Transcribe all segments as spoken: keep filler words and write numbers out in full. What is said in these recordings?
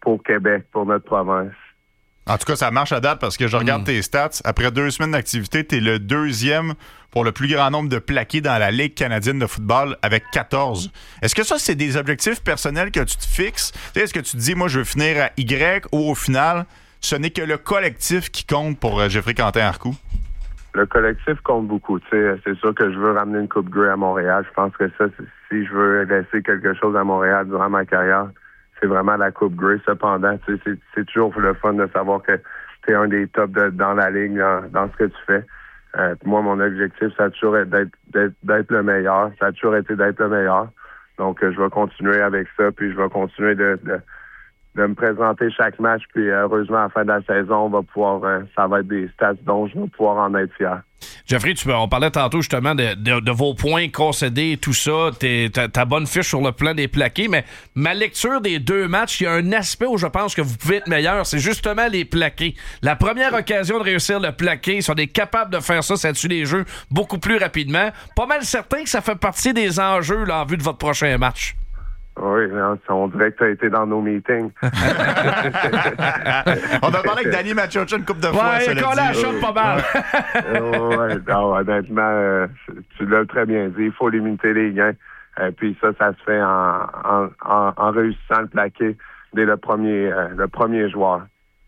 pour Québec, pour notre province. En tout cas, ça marche à date parce que je regarde mmh. tes stats. Après deux semaines d'activité, tu es le deuxième pour le plus grand nombre de plaqués dans la Ligue canadienne de football avec quatorze. Est-ce que ça, c'est des objectifs personnels que tu te fixes? T'sais, est-ce que tu te dis, moi, je veux finir à Y ou au final, ce n'est que le collectif qui compte pour euh, Jeffrey Quentin-Arcou? Le collectif compte beaucoup. T'sais, c'est sûr que je veux ramener une Coupe Grey à Montréal. Je pense que ça, si je veux laisser quelque chose à Montréal durant ma carrière, c'est vraiment la Coupe Grey. Cependant, c'est, c'est toujours le fun de savoir que tu es un des tops de, dans la ligue, dans, dans ce que tu fais. Euh, moi, mon objectif, ça a toujours été d'être, d'être, d'être le meilleur. Ça a toujours été d'être le meilleur. Donc, euh, je vais continuer avec ça, puis je vais continuer de, de, de me présenter chaque match. Puis, heureusement, à la fin de la saison, on va pouvoir, euh, ça va être des stats dont je vais pouvoir en être fier. Jeffrey, tu, on parlait tantôt justement de, de, de vos points concédés, tout ça, ta, ta bonne fiche sur le plan des plaqués, mais ma lecture des deux matchs, il y a un aspect où je pense que vous pouvez être meilleur, c'est justement les plaqués. La première occasion de réussir le plaqué, si on est capable de faire ça, ça tue les jeux beaucoup plus rapidement. Pas mal certain que ça fait partie des enjeux là, en vue de votre prochain match. Oui, non, on dirait que tu as été dans nos meetings. On a parlé avec Danny Machocha une couple de fois. Ouais, il a la shot pas mal. ouais, non, honnêtement, euh, tu l'as très bien dit. Il faut limiter les gains. Euh, puis ça, ça se fait en, en, en, en réussissant le plaqué dès le premier, euh, le premier joueur.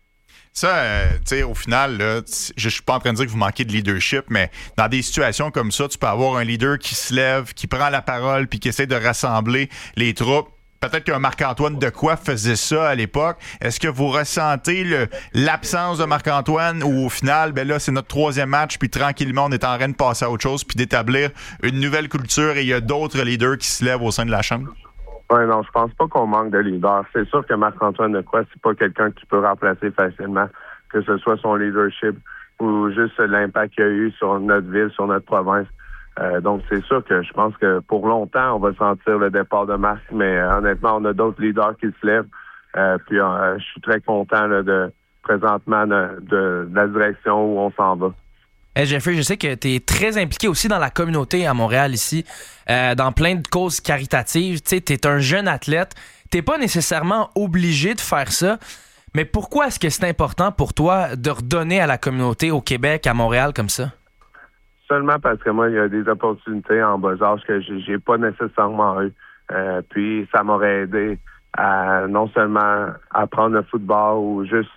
Ça, euh, tu sais, au final, là, je suis pas en train de dire que vous manquez de leadership, mais dans des situations comme ça, tu peux avoir un leader qui se lève, qui prend la parole, puis qui essaie de rassembler les troupes. Peut-être qu'un Marc-Antoine Dequoy faisait ça à l'époque. Est-ce que vous ressentez le, l'absence de Marc-Antoine ou au final, ben là, c'est notre troisième match, puis tranquillement, on est en train de passer à autre chose, puis d'établir une nouvelle culture et il y a d'autres leaders qui se lèvent au sein de la Chambre? Oui, non, je pense pas qu'on manque de leader. C'est sûr que Marc-Antoine Dequoy, c'est pas quelqu'un qui peut remplacer facilement, que ce soit son leadership ou juste l'impact qu'il a eu sur notre ville, sur notre province. Euh, donc, c'est sûr que je pense que pour longtemps, on va sentir le départ de Marc, mais euh, honnêtement, on a d'autres leaders qui se lèvent. Euh, puis, euh, je suis très content là, de présentement de, de, de la direction où on s'en va. Hey Jeffrey, je sais que tu es très impliqué aussi dans la communauté à Montréal ici, euh, dans plein de causes caritatives. Tu es un jeune athlète. Tu n'es pas nécessairement obligé de faire ça, mais pourquoi est-ce que c'est important pour toi de redonner à la communauté au Québec, à Montréal, comme ça? Seulement parce que moi, il y a des opportunités en bas âge que j'ai, j'ai pas nécessairement eu. Euh, puis ça m'aurait aidé à non seulement apprendre le football ou juste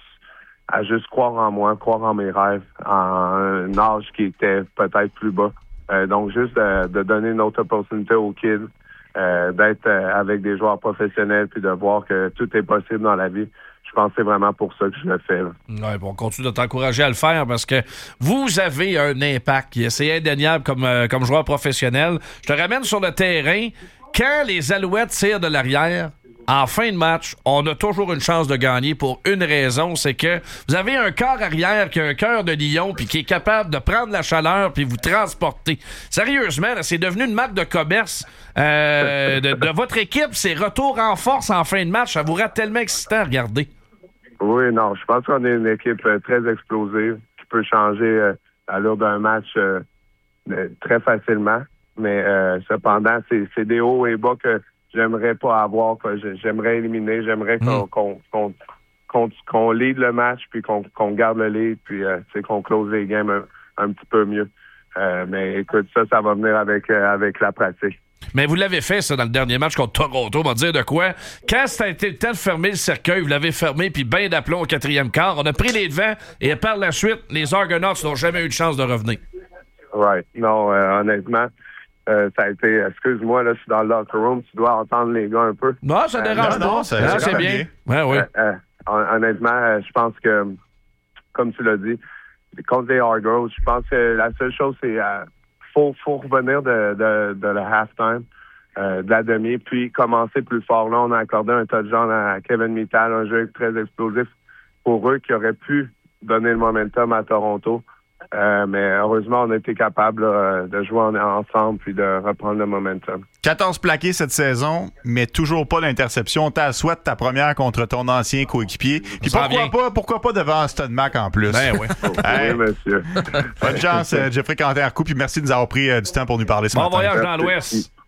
à juste croire en moi, croire en mes rêves, en un âge qui était peut-être plus bas. Euh, donc juste de, de donner une autre opportunité aux kids, euh, d'être euh, avec des joueurs professionnels puis de voir que tout est possible dans la vie. Je pense que c'est vraiment pour ça que je le fais. Ouais, bon, on continue de t'encourager à le faire parce que vous avez un impact. C'est indéniable comme, euh, comme joueur professionnel. Je te ramène sur le terrain. Quand les Alouettes tirent de l'arrière, en fin de match, on a toujours une chance de gagner pour une raison, c'est que vous avez un corps arrière qui a un cœur de lion puis qui est capable de prendre la chaleur puis vous transporter. Sérieusement, là, c'est devenu une marque de commerce euh, de, de votre équipe. C'est retour en force en fin de match. Ça vous rend tellement excitant à regarder. Oui, non, je pense qu'on est une équipe euh, très explosive qui peut changer euh, l'allure d'un match euh, euh, très facilement. Mais euh, cependant, c'est, c'est des hauts et bas que j'aimerais pas avoir, que j'aimerais éliminer. J'aimerais qu'on, mmh. qu'on, qu'on, qu'on, qu'on lead le match, puis qu'on, qu'on garde le lead, puis euh, qu'on close les games un, un petit peu mieux. Euh, mais écoute, ça, ça va venir avec, euh, avec la pratique. Mais vous l'avez fait, ça, dans le dernier match contre Toronto. On va dire de quoi? Quand ça a été le temps de fermer le cercueil, vous l'avez fermé, puis ben d'aplomb au quatrième quart. On a pris les devants, et par la suite, les Argonauts n'ont jamais eu de chance de revenir. Right. Non, euh, honnêtement, euh, ça a été... Excuse-moi, là, je suis dans le locker room. Tu dois entendre les gars un peu. Non, ça dérange euh, pas. Non, non, ça, non, c'est, c'est bien. bien. Ouais, oui. Euh, euh, honnêtement, euh, je pense que, comme tu l'as dit, contre les Argonauts, je pense que la seule chose, c'est... Euh, faut, faut revenir de, de, de la halftime. Euh, de la demi, puis commencer plus fort. Là, on a accordé un touchdown à Kevin Mittal, un jeu très explosif pour eux qui aurait pu donner le momentum à Toronto. Euh, mais heureusement, on a été capable là, de jouer en, ensemble puis de reprendre le momentum. quatorze plaqués cette saison, mais toujours pas d'interception. T'as souhaite ta première contre ton ancien coéquipier. Puis pourquoi pas, pourquoi pas devant Stud Mac en plus? Ben oui. Hey. Oui, monsieur. Bonne chance, Jeffrey Quentin-Arcou, puis merci de nous avoir pris euh, du temps pour nous parler ce bon matin. Bon voyage dans l'Ouest.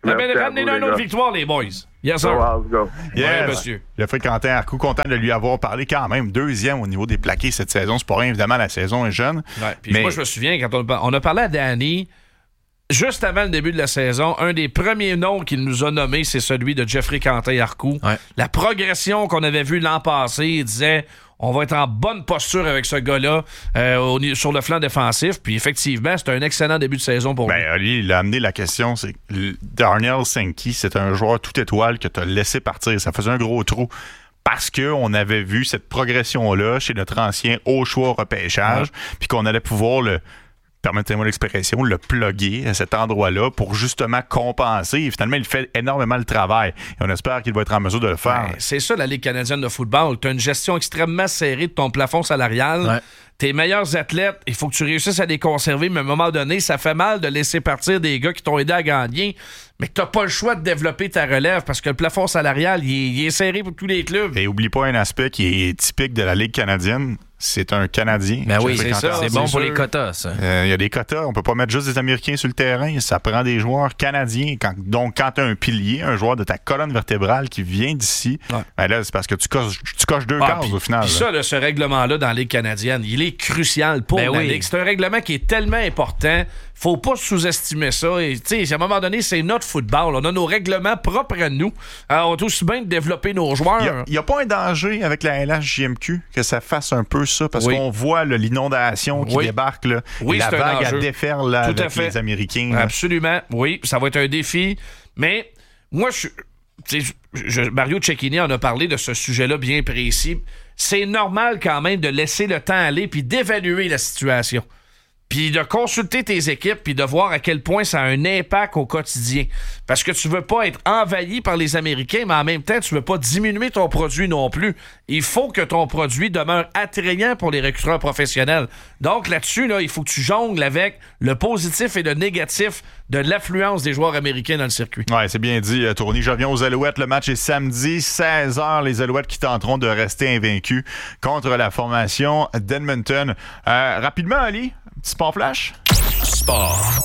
Ah ben, ramenez-nous une autre victoire, les boys. Yes, sir. Go, let's go. Yes. Ouais, monsieur. Le fréquentant Arcou, content de lui avoir parlé quand même. Deuxième au niveau des plaqués cette saison. C'est pas rien, évidemment, la saison est jeune. Ouais, puis mais... moi, je me souviens, quand on, on a parlé à Danny, juste avant le début de la saison, un des premiers noms qu'il nous a nommé, c'est celui de Jeffrey Quentin-Arcou. Ouais. La progression qu'on avait vue l'an passé, il disait... On va être en bonne posture avec ce gars-là euh, au, sur le flanc défensif. Puis effectivement, c'est un excellent début de saison pour ben, lui. Ali, il a amené la question, c'est Darnell Sankey, c'est un joueur tout étoile que tu as laissé partir. Ça faisait un gros trou parce qu'on avait vu cette progression-là chez notre ancien haut choix au repêchage, ouais. Puis qu'on allait pouvoir le... permettez-moi l'expression, le plugger à cet endroit-là pour justement compenser. Et finalement, il fait énormément le travail. Et on espère qu'il va être en mesure de le faire. Ouais, c'est ça, la Ligue canadienne de football. Tu as une gestion extrêmement serrée de ton plafond salarial. Ouais. Tes meilleurs athlètes, il faut que tu réussisses à les conserver, mais à un moment donné, ça fait mal de laisser partir des gars qui t'ont aidé à gagner, mais que tu n'as pas le choix de développer ta relève parce que le plafond salarial, il est, il est serré pour tous les clubs. Et oublie pas un aspect qui est typique de la Ligue canadienne. C'est un Canadien. Ben oui, c'est ça. C'est c'est bon pour sûr. les quotas, ça. Il euh, y a des quotas. On peut pas mettre juste des Américains sur le terrain. Ça prend des joueurs canadiens. Quand, donc, quand tu as un pilier, un joueur de ta colonne vertébrale qui vient d'ici, ouais. ben là, c'est parce que tu coches, tu coches deux Ah, cases pis, au final. Puis ça, là, ce règlement-là dans la Ligue canadienne, il est crucial pour ben la oui. Ligue. C'est un règlement qui est tellement important. Faut pas sous-estimer ça. Et, à un moment donné, c'est notre football. On a nos règlements propres à nous. Alors, on est aussi bien de développer nos joueurs. Il n'y a, a pas un danger avec la L H J M Q que ça fasse un peu ça, parce oui. qu'on voit là, l'inondation qui oui. débarque, là, oui, et la c'est vague un à déferle là, Tout avec à fait. les Américains. Là. Absolument. Oui, ça va être un défi. Mais moi, je, je, je Mario Cecchini en a parlé de ce sujet-là bien précis. C'est normal quand même de laisser le temps aller puis d'évaluer la situation. Puis de consulter tes équipes, puis de voir à quel point ça a un impact au quotidien. Parce que tu veux pas être envahi par les Américains, mais en même temps, tu veux pas diminuer ton produit non plus. Il faut que ton produit demeure attrayant pour les recruteurs professionnels. Donc là-dessus, là, il faut que tu jongles avec le positif et le négatif de l'affluence des joueurs américains dans le circuit. Ouais, c'est bien dit, Tony. Je reviens aux Alouettes. Le match est samedi, seize heures. Les Alouettes qui tenteront de rester invaincus contre la formation d'Edmonton. Euh, rapidement, Ali, petit sport flash. Sport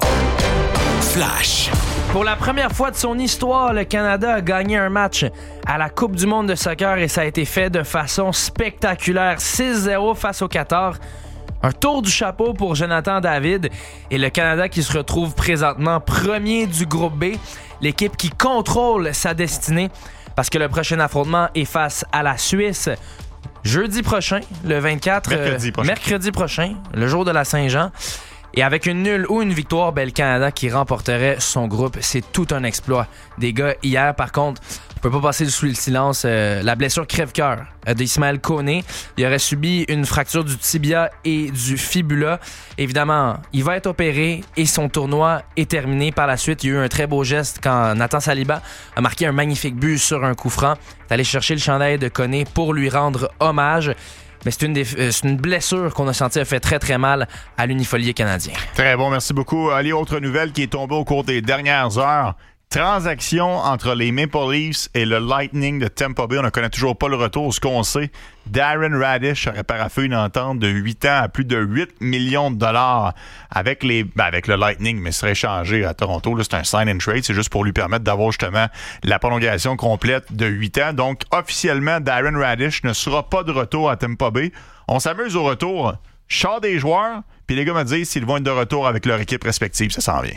flash. Pour la première fois de son histoire, le Canada a gagné un match à la Coupe du monde de soccer et ça a été fait de façon spectaculaire. six zéro face au Qatar. Un tour du chapeau pour Jonathan David et le Canada qui se retrouve présentement premier du groupe B, l'équipe qui contrôle sa destinée parce que le prochain affrontement est face à la Suisse jeudi prochain, le vingt-quatre, mercredi euh, prochain. mercredi prochain, le jour de la Saint-Jean. Et avec une nulle ou une victoire, ben, le Canada qui remporterait son groupe, c'est tout un exploit. Des gars, hier, par contre, on peut pas passer sous le silence euh, la blessure crève-cœur euh, d'Ismaël Koné. Il aurait subi une fracture du tibia et du fibula. Évidemment, il va être opéré et son tournoi est terminé. Par la suite, il y a eu un très beau geste quand Nathan Saliba a marqué un magnifique but sur un coup franc. Il est allé chercher le chandail de Koné pour lui rendre hommage. Mais c'est une, des, euh, c'est une blessure qu'on a senti a fait très très mal à l'unifolié canadien. Très bon, merci beaucoup. Ali, autre nouvelle qui est tombée au cours des dernières heures. Transaction entre les Maple Leafs et le Lightning de Tampa Bay. On ne connaît toujours pas le retour. Ce qu'on sait, Darren Radish aurait paraffé une entente de huit ans à plus de huit millions de dollars avec les ben avec le Lightning, mais serait échangé à Toronto. Là, c'est un sign and trade. C'est juste pour lui permettre d'avoir justement la prolongation complète de huit ans. Donc, officiellement, Darren Radish ne sera pas de retour à Tampa Bay. On s'amuse au retour. Char des joueurs, puis les gars me disent s'ils vont être de retour avec leur équipe respective. Ça s'en vient.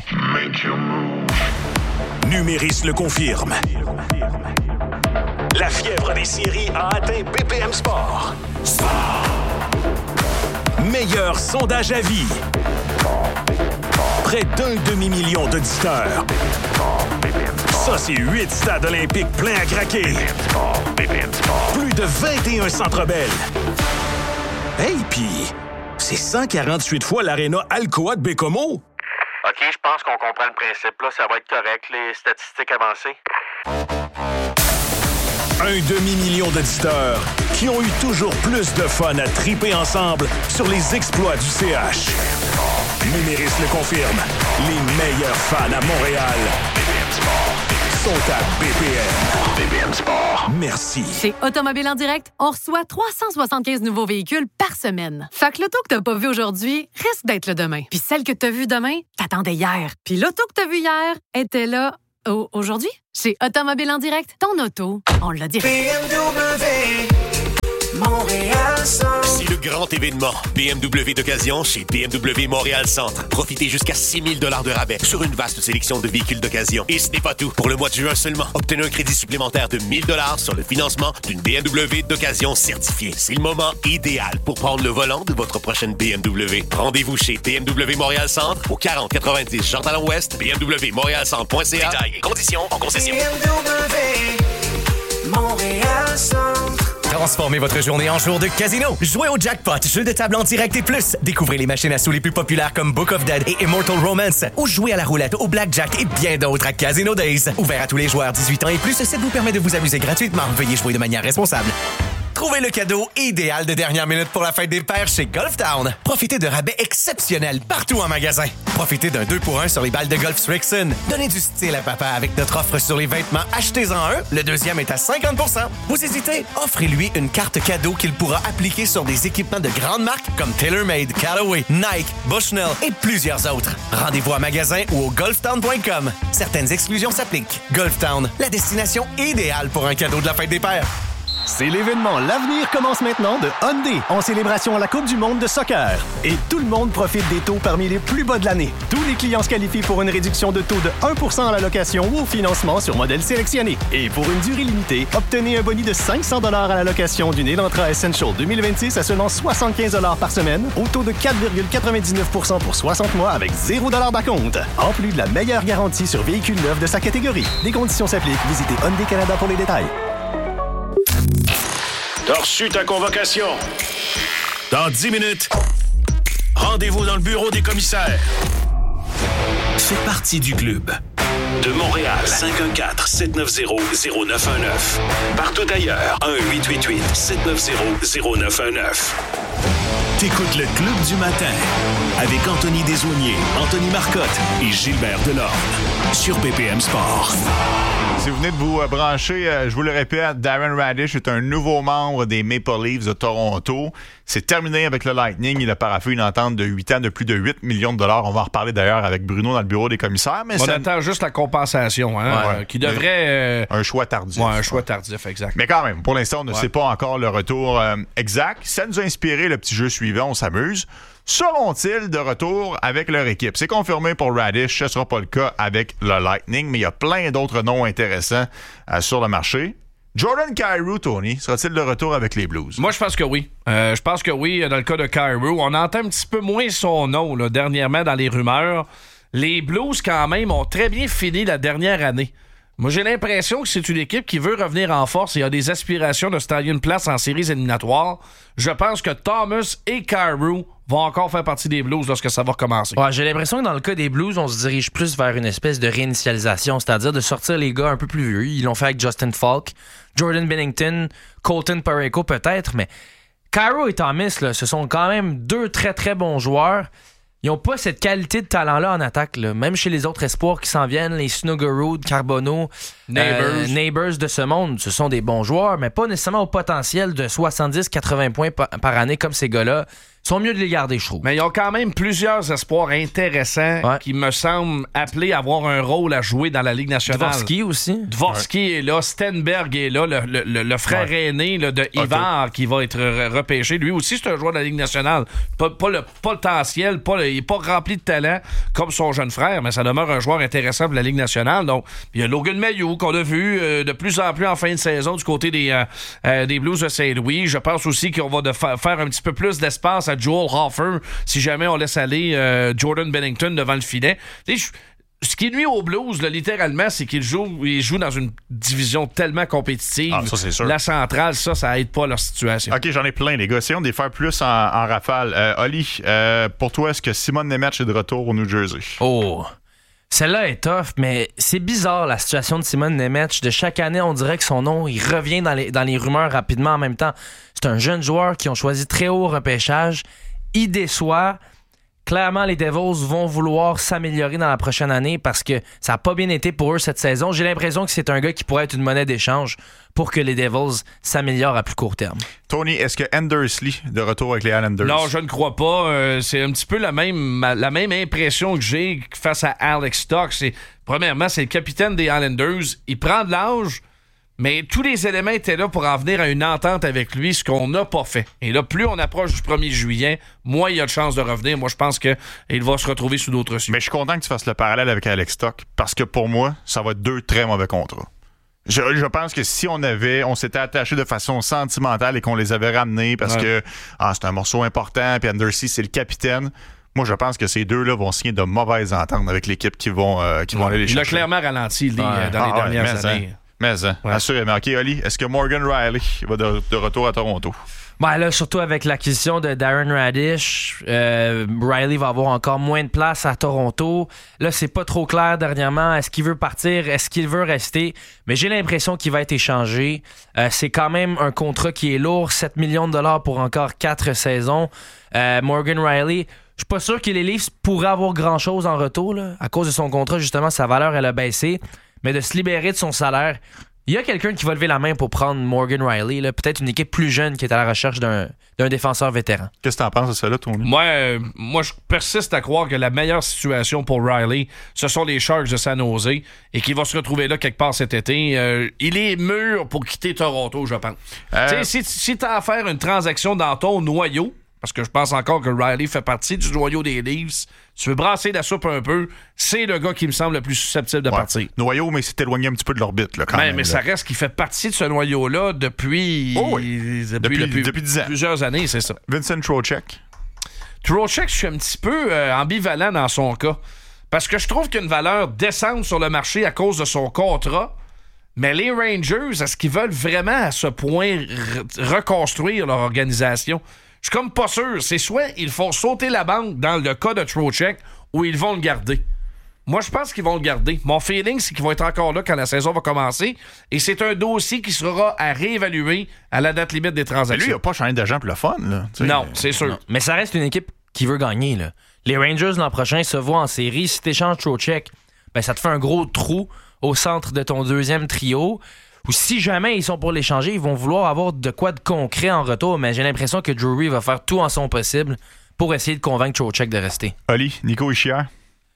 Numéris le confirme. La fièvre des séries a atteint B P M Sport. Sport. Meilleur sondage à vie. Près d'un demi-million d'auditeurs. Ça, c'est huit stades olympiques pleins à craquer. Plus de vingt et un centres belles. Hey, pis c'est cent quarante-huit fois l'aréna Alcoa de Bécomo. OK, je pense qu'on comprend le principe. Là, ça va être correct, les statistiques avancées. Un demi-million d'auditeurs qui ont eu toujours plus de fun à triper ensemble sur les exploits du C H. Numéris le confirme. Les meilleurs fans à Montréal sont à B P M. B P M Sport. Merci. Chez Automobile en direct, on reçoit trois cent soixante-quinze nouveaux véhicules par semaine. Fait que l'auto que t'as pas vu aujourd'hui risque d'être le demain. Puis celle que t'as vue demain, t'attendais hier. Puis l'auto que t'as vue hier était là Au- Aujourd'hui, chez Automobile en Direct, ton auto, on l'a dit. B M W Montréal Centre. C'est le grand événement B M W d'occasion chez B M W Montréal Centre. Profitez jusqu'à six mille dollars de rabais sur une vaste sélection de véhicules d'occasion. Et ce n'est pas tout. Pour le mois de juin seulement, obtenez un crédit supplémentaire de mille dollars sur le financement d'une B M W d'occasion certifiée. C'est le moment idéal pour prendre le volant de votre prochaine B M W. Rendez-vous chez B M W Montréal Centre au quarante quatre-vingt-dix Jean Talon Ouest, b m w montréal centre point c a. Détails et conditions en concession. B M W Montréal Centre. Transformez votre journée en jour de casino. Jouez au jackpot, jeu de table en direct et plus. Découvrez les machines à sous les plus populaires comme Book of Dead et Immortal Romance. Ou jouez à la roulette, au blackjack et bien d'autres à Casino Days. Ouvert à tous les joueurs dix-huit ans et plus, ça vous permet de vous amuser gratuitement. Veuillez jouer de manière responsable. Trouvez le cadeau idéal de dernière minute pour la fête des pères chez Golf Town. Profitez de rabais exceptionnels partout en magasin. Profitez d'un deux pour un sur les balles de golf Strixon. Donnez du style à papa avec notre offre sur les vêtements. Achetez-en un, le deuxième est à cinquante pour cent. Vous hésitez? Offrez-lui une carte cadeau qu'il pourra appliquer sur des équipements de grandes marques comme TaylorMade, Callaway, Nike, Bushnell et plusieurs autres. Rendez-vous à magasin ou au golf town point com. Certaines exclusions s'appliquent. Golf Town, la destination idéale pour un cadeau de la fête des pères. C'est l'événement L'avenir commence maintenant de Hyundai en célébration à la Coupe du monde de soccer. Et tout le monde profite des taux parmi les plus bas de l'année. Tous les clients se qualifient pour une réduction de taux de un pour cent à la location ou au financement sur modèle sélectionné. Et pour une durée limitée, obtenez un boni de cinq cents dollars à la location d'une Elantra Essential deux mille vingt-six à seulement soixante-quinze dollars par semaine au taux de quatre virgule quatre-vingt-dix-neuf pour cent pour soixante mois avec zéro dollar d'acompte. En plus de la meilleure garantie sur véhicules neufs de sa catégorie. Des conditions s'appliquent. Visitez Hyundai Canada pour les détails. T'as reçu ta convocation. Dans dix minutes, rendez-vous dans le bureau des commissaires. Fais partie du club. De Montréal, cinq un quatre, sept neuf zéro, zéro neuf un neuf. Partout ailleurs, un huit huit huit, sept neuf zéro, zéro neuf un neuf. T'écoutes le Club du matin avec Anthony Desaulniers, Anthony Marcotte et Gilbert Delorme sur B P M Sport. Si vous venez de vous brancher, je vous le répète, Darren Radish est un nouveau membre des Maple Leafs de Toronto. C'est terminé avec le Lightning. Il a paraphé une entente de huit ans de plus de huit millions de dollars. On va en reparler d'ailleurs avec Bruno dans le bureau des commissaires. Mais on ça... attend juste la compensation, hein, ouais. euh, qui devrait... Euh... Un choix tardif. Ouais, un choix tardif, exact. Mais quand même, pour l'instant, on ne ouais. sait pas encore le retour euh, exact. Ça nous a inspiré le petit jeu suivant, on s'amuse. Seront-ils de retour avec leur équipe? C'est confirmé pour Radish, ce ne sera pas le cas avec le Lightning, mais il y a plein d'autres noms intéressants euh, sur le marché. Jordan Kyrou, Tony, sera-t-il de retour avec les Blues? Moi, je pense que oui. Euh, je pense que oui, dans le cas de Kyrou. On entend un petit peu moins son nom là, dernièrement dans les rumeurs. Les Blues, quand même, ont très bien fini la dernière année. Moi, j'ai l'impression que c'est une équipe qui veut revenir en force et a des aspirations de se tailler une place en séries éliminatoires. Je pense que Thomas et Kyrou vont encore faire partie des Blues lorsque ça va recommencer. Ouais, j'ai l'impression que dans le cas des Blues, on se dirige plus vers une espèce de réinitialisation, c'est-à-dire de sortir les gars un peu plus vieux. Ils l'ont fait avec Justin Falk, Jordan Binnington, Colton Parayko peut-être, mais Kyrou et Thomas, là, ce sont quand même deux très très bons joueurs. Ils n'ont pas cette qualité de talent-là en attaque. Là. Même chez les autres espoirs qui s'en viennent, les Snuggerud, Carbonneau, Neighbors. Euh, Neighbors de ce monde, ce sont des bons joueurs, mais pas nécessairement au potentiel de soixante-dix à quatre-vingts points par, par année comme ces gars-là. Ils sont mieux de les garder, je trouve. Mais ils ont quand même plusieurs espoirs intéressants ouais. qui me semblent appelés à avoir un rôle à jouer dans la Ligue nationale. Dvorsky aussi. Dvorsky ouais. est là, Stenberg est là, le, le, le frère ouais. aîné là, de Ivar okay. qui va être repêché. Lui aussi, c'est un joueur de la Ligue nationale. Pas, pas le potentiel, pas le, il n'est pas rempli de talent comme son jeune frère, mais ça demeure un joueur intéressant pour la Ligue nationale. Donc, il y a Logan Mailloux qu'on a vu euh, de plus en plus en fin de saison du côté des, euh, euh, des Blues de Saint-Louis. Je pense aussi qu'on va de fa- faire un petit peu plus d'espace à Joel Hofer si jamais on laisse aller euh, Jordan Binnington devant le filet. Tu sais, ce qui nuit aux Blues, là, littéralement, c'est qu'ils jouent, ils jouent dans une division tellement compétitive. Ah, ça, c'est sûr. La centrale, ça, ça aide pas leur situation. OK, j'en ai plein, les gars. Essayons de les faire plus en, en rafale. Euh, Oli, euh, pour toi, est-ce que Simon Nemec est de retour au New Jersey? Oh! Celle-là est tough, mais c'est bizarre la situation de Simon Nemec. De chaque année, on dirait que son nom, il revient dans les, dans les rumeurs rapidement en même temps. C'est un jeune joueur qui ont choisi très haut au repêchage. Il déçoit. clairement, les Devils vont vouloir s'améliorer dans la prochaine année parce que ça n'a pas bien été pour eux cette saison. J'ai l'impression que c'est un gars qui pourrait être une monnaie d'échange pour que les Devils s'améliorent à plus court terme. Tony, est-ce que Andersley de retour avec les Islanders? Non, je ne crois pas. Euh, c'est un petit peu la même, la même impression que j'ai face à Alex Stock. C'est, premièrement, c'est le capitaine des Islanders. Il prend de l'âge, mais tous les éléments étaient là pour en venir à une entente avec lui, ce qu'on n'a pas fait. Et là, plus on approche du premier juillet, moins il y a de chances de revenir. Moi, je pense qu'il va se retrouver sous d'autres cieux. Mais je suis content que tu fasses le parallèle avec Alex Stock, parce que pour moi, ça va être deux très mauvais contrats. Je, je pense que si on avait, on s'était attaché de façon sentimentale et qu'on les avait ramenés parce ouais. que ah, c'est un morceau important, puis Andersey, c'est le capitaine. Moi, je pense que ces deux-là vont signer de mauvaises ententes avec l'équipe qui vont, euh, qui vont ouais. aller les chercher. Il a clairement ralenti lui, ouais. dans ah, les dernières ouais, mais années. Ça. Mais, hein, ouais. assurément. OK, Oli, est-ce que Morgan Riley va de, de retour à Toronto? Ben là, surtout avec l'acquisition de Darren Radish, euh, Riley va avoir encore moins de place à Toronto. Là, c'est pas trop clair dernièrement. Est-ce qu'il veut partir? Est-ce qu'il veut rester? Mais j'ai l'impression qu'il va être échangé. Euh, c'est quand même un contrat qui est lourd. sept millions de dollars pour encore quatre saisons. Euh, Morgan Riley, je suis pas sûr que les Leafs pourraient avoir grand-chose en retour. Là. À cause de son contrat, justement, sa valeur, elle a baissé. Mais de se libérer de son salaire... Il y a quelqu'un qui va lever la main pour prendre Morgan Riley, là. Peut-être une équipe plus jeune qui est à la recherche d'un, d'un défenseur vétéran. Qu'est-ce que t'en penses de ça, là, Tony? Moi, euh, moi, je persiste à croire que la meilleure situation pour Riley, ce sont les Sharks de San Jose et qu'il va se retrouver là quelque part cet été. Euh, il est mûr pour quitter Toronto, je pense. Euh... Tu sais, si, si t'as à faire une transaction dans ton noyau, parce que je pense encore que Riley fait partie du noyau des Leafs, tu veux brasser la soupe un peu, c'est le gars qui me semble le plus susceptible de ouais. partir. Noyau, mais c'est éloigné un petit peu de l'orbite, là, quand mais, même. Mais là. ça reste qu'il fait partie de ce noyau-là depuis, oh oui. depuis, depuis, depuis, depuis dix ans. Plusieurs années, c'est ça. Vincent Trocheck. Trocheck, je suis un petit peu euh, ambivalent dans son cas. Parce que je trouve qu'il y a une valeur décente sur le marché à cause de son contrat. Mais les Rangers, est-ce qu'ils veulent vraiment à ce point re- reconstruire leur organisation? Je suis comme pas sûr. C'est soit ils font sauter la banque dans le cas de Trocheck ou ils vont le garder. Moi, je pense qu'ils vont le garder. Mon feeling, c'est qu'ils vont être encore là quand la saison va commencer. Et c'est un dossier qui sera à réévaluer à la date limite des transactions. Mais lui, il n'a pas changé d'agent pour le fun. Là. Non, c'est sûr. Non. Mais ça reste une équipe qui veut gagner. Là. Les Rangers, l'an prochain, se voient en série. Si tu échanges Trocheck, ben, ça te fait un gros trou au centre de ton deuxième trio. Ou si jamais ils sont pour l'échanger, ils vont vouloir avoir de quoi de concret en retour. Mais j'ai l'impression que Drury va faire tout en son possible pour essayer de convaincre Trocheck de rester. Oli, Nico Hischier?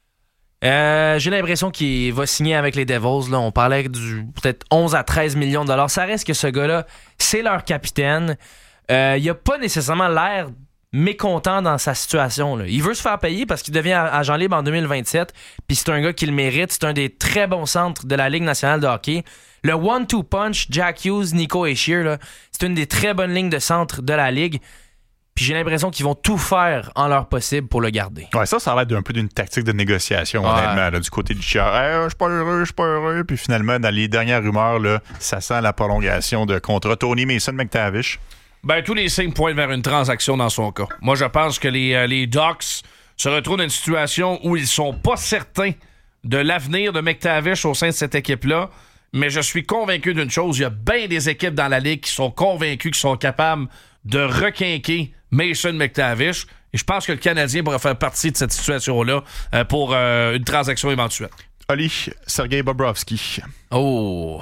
Euh, j'ai l'impression qu'il va signer avec les Devils. Là. On parlait du peut-être onze à treize millions de dollars. Ça reste que ce gars-là, c'est leur capitaine. Euh, il a pas nécessairement l'air mécontent dans sa situation. Là. Il veut se faire payer parce qu'il devient agent libre en deux mille vingt-sept. Puis c'est un gars qui le mérite. C'est un des très bons centres de la Ligue nationale de hockey. Le one-two punch, Jack Hughes, Nico Hischier, là, c'est une des très bonnes lignes de centre de la Ligue. Puis j'ai l'impression qu'ils vont tout faire en leur possible pour le garder. Ouais, ça, ça a l'air d'un peu d'une tactique de négociation, ouais. honnêtement, là, du côté du Hischier. Hey, je suis pas heureux, je suis pas heureux. Puis finalement, dans les dernières rumeurs, là, ça sent la prolongation de contrat. Tony Mason McTavish. Ben, tous les signes pointent vers une transaction dans son cas. Moi, je pense que les, euh, les Ducks se retrouvent dans une situation où ils sont pas certains de l'avenir de McTavish au sein de cette équipe-là. Mais je suis convaincu d'une chose, il y a bien des équipes dans la Ligue qui sont convaincus qui sont capables de requinquer Mason McTavish. Et je pense que le Canadien pourrait faire partie de cette situation-là euh, pour euh, une transaction éventuelle. Oli, Sergei Bobrovsky. Oh!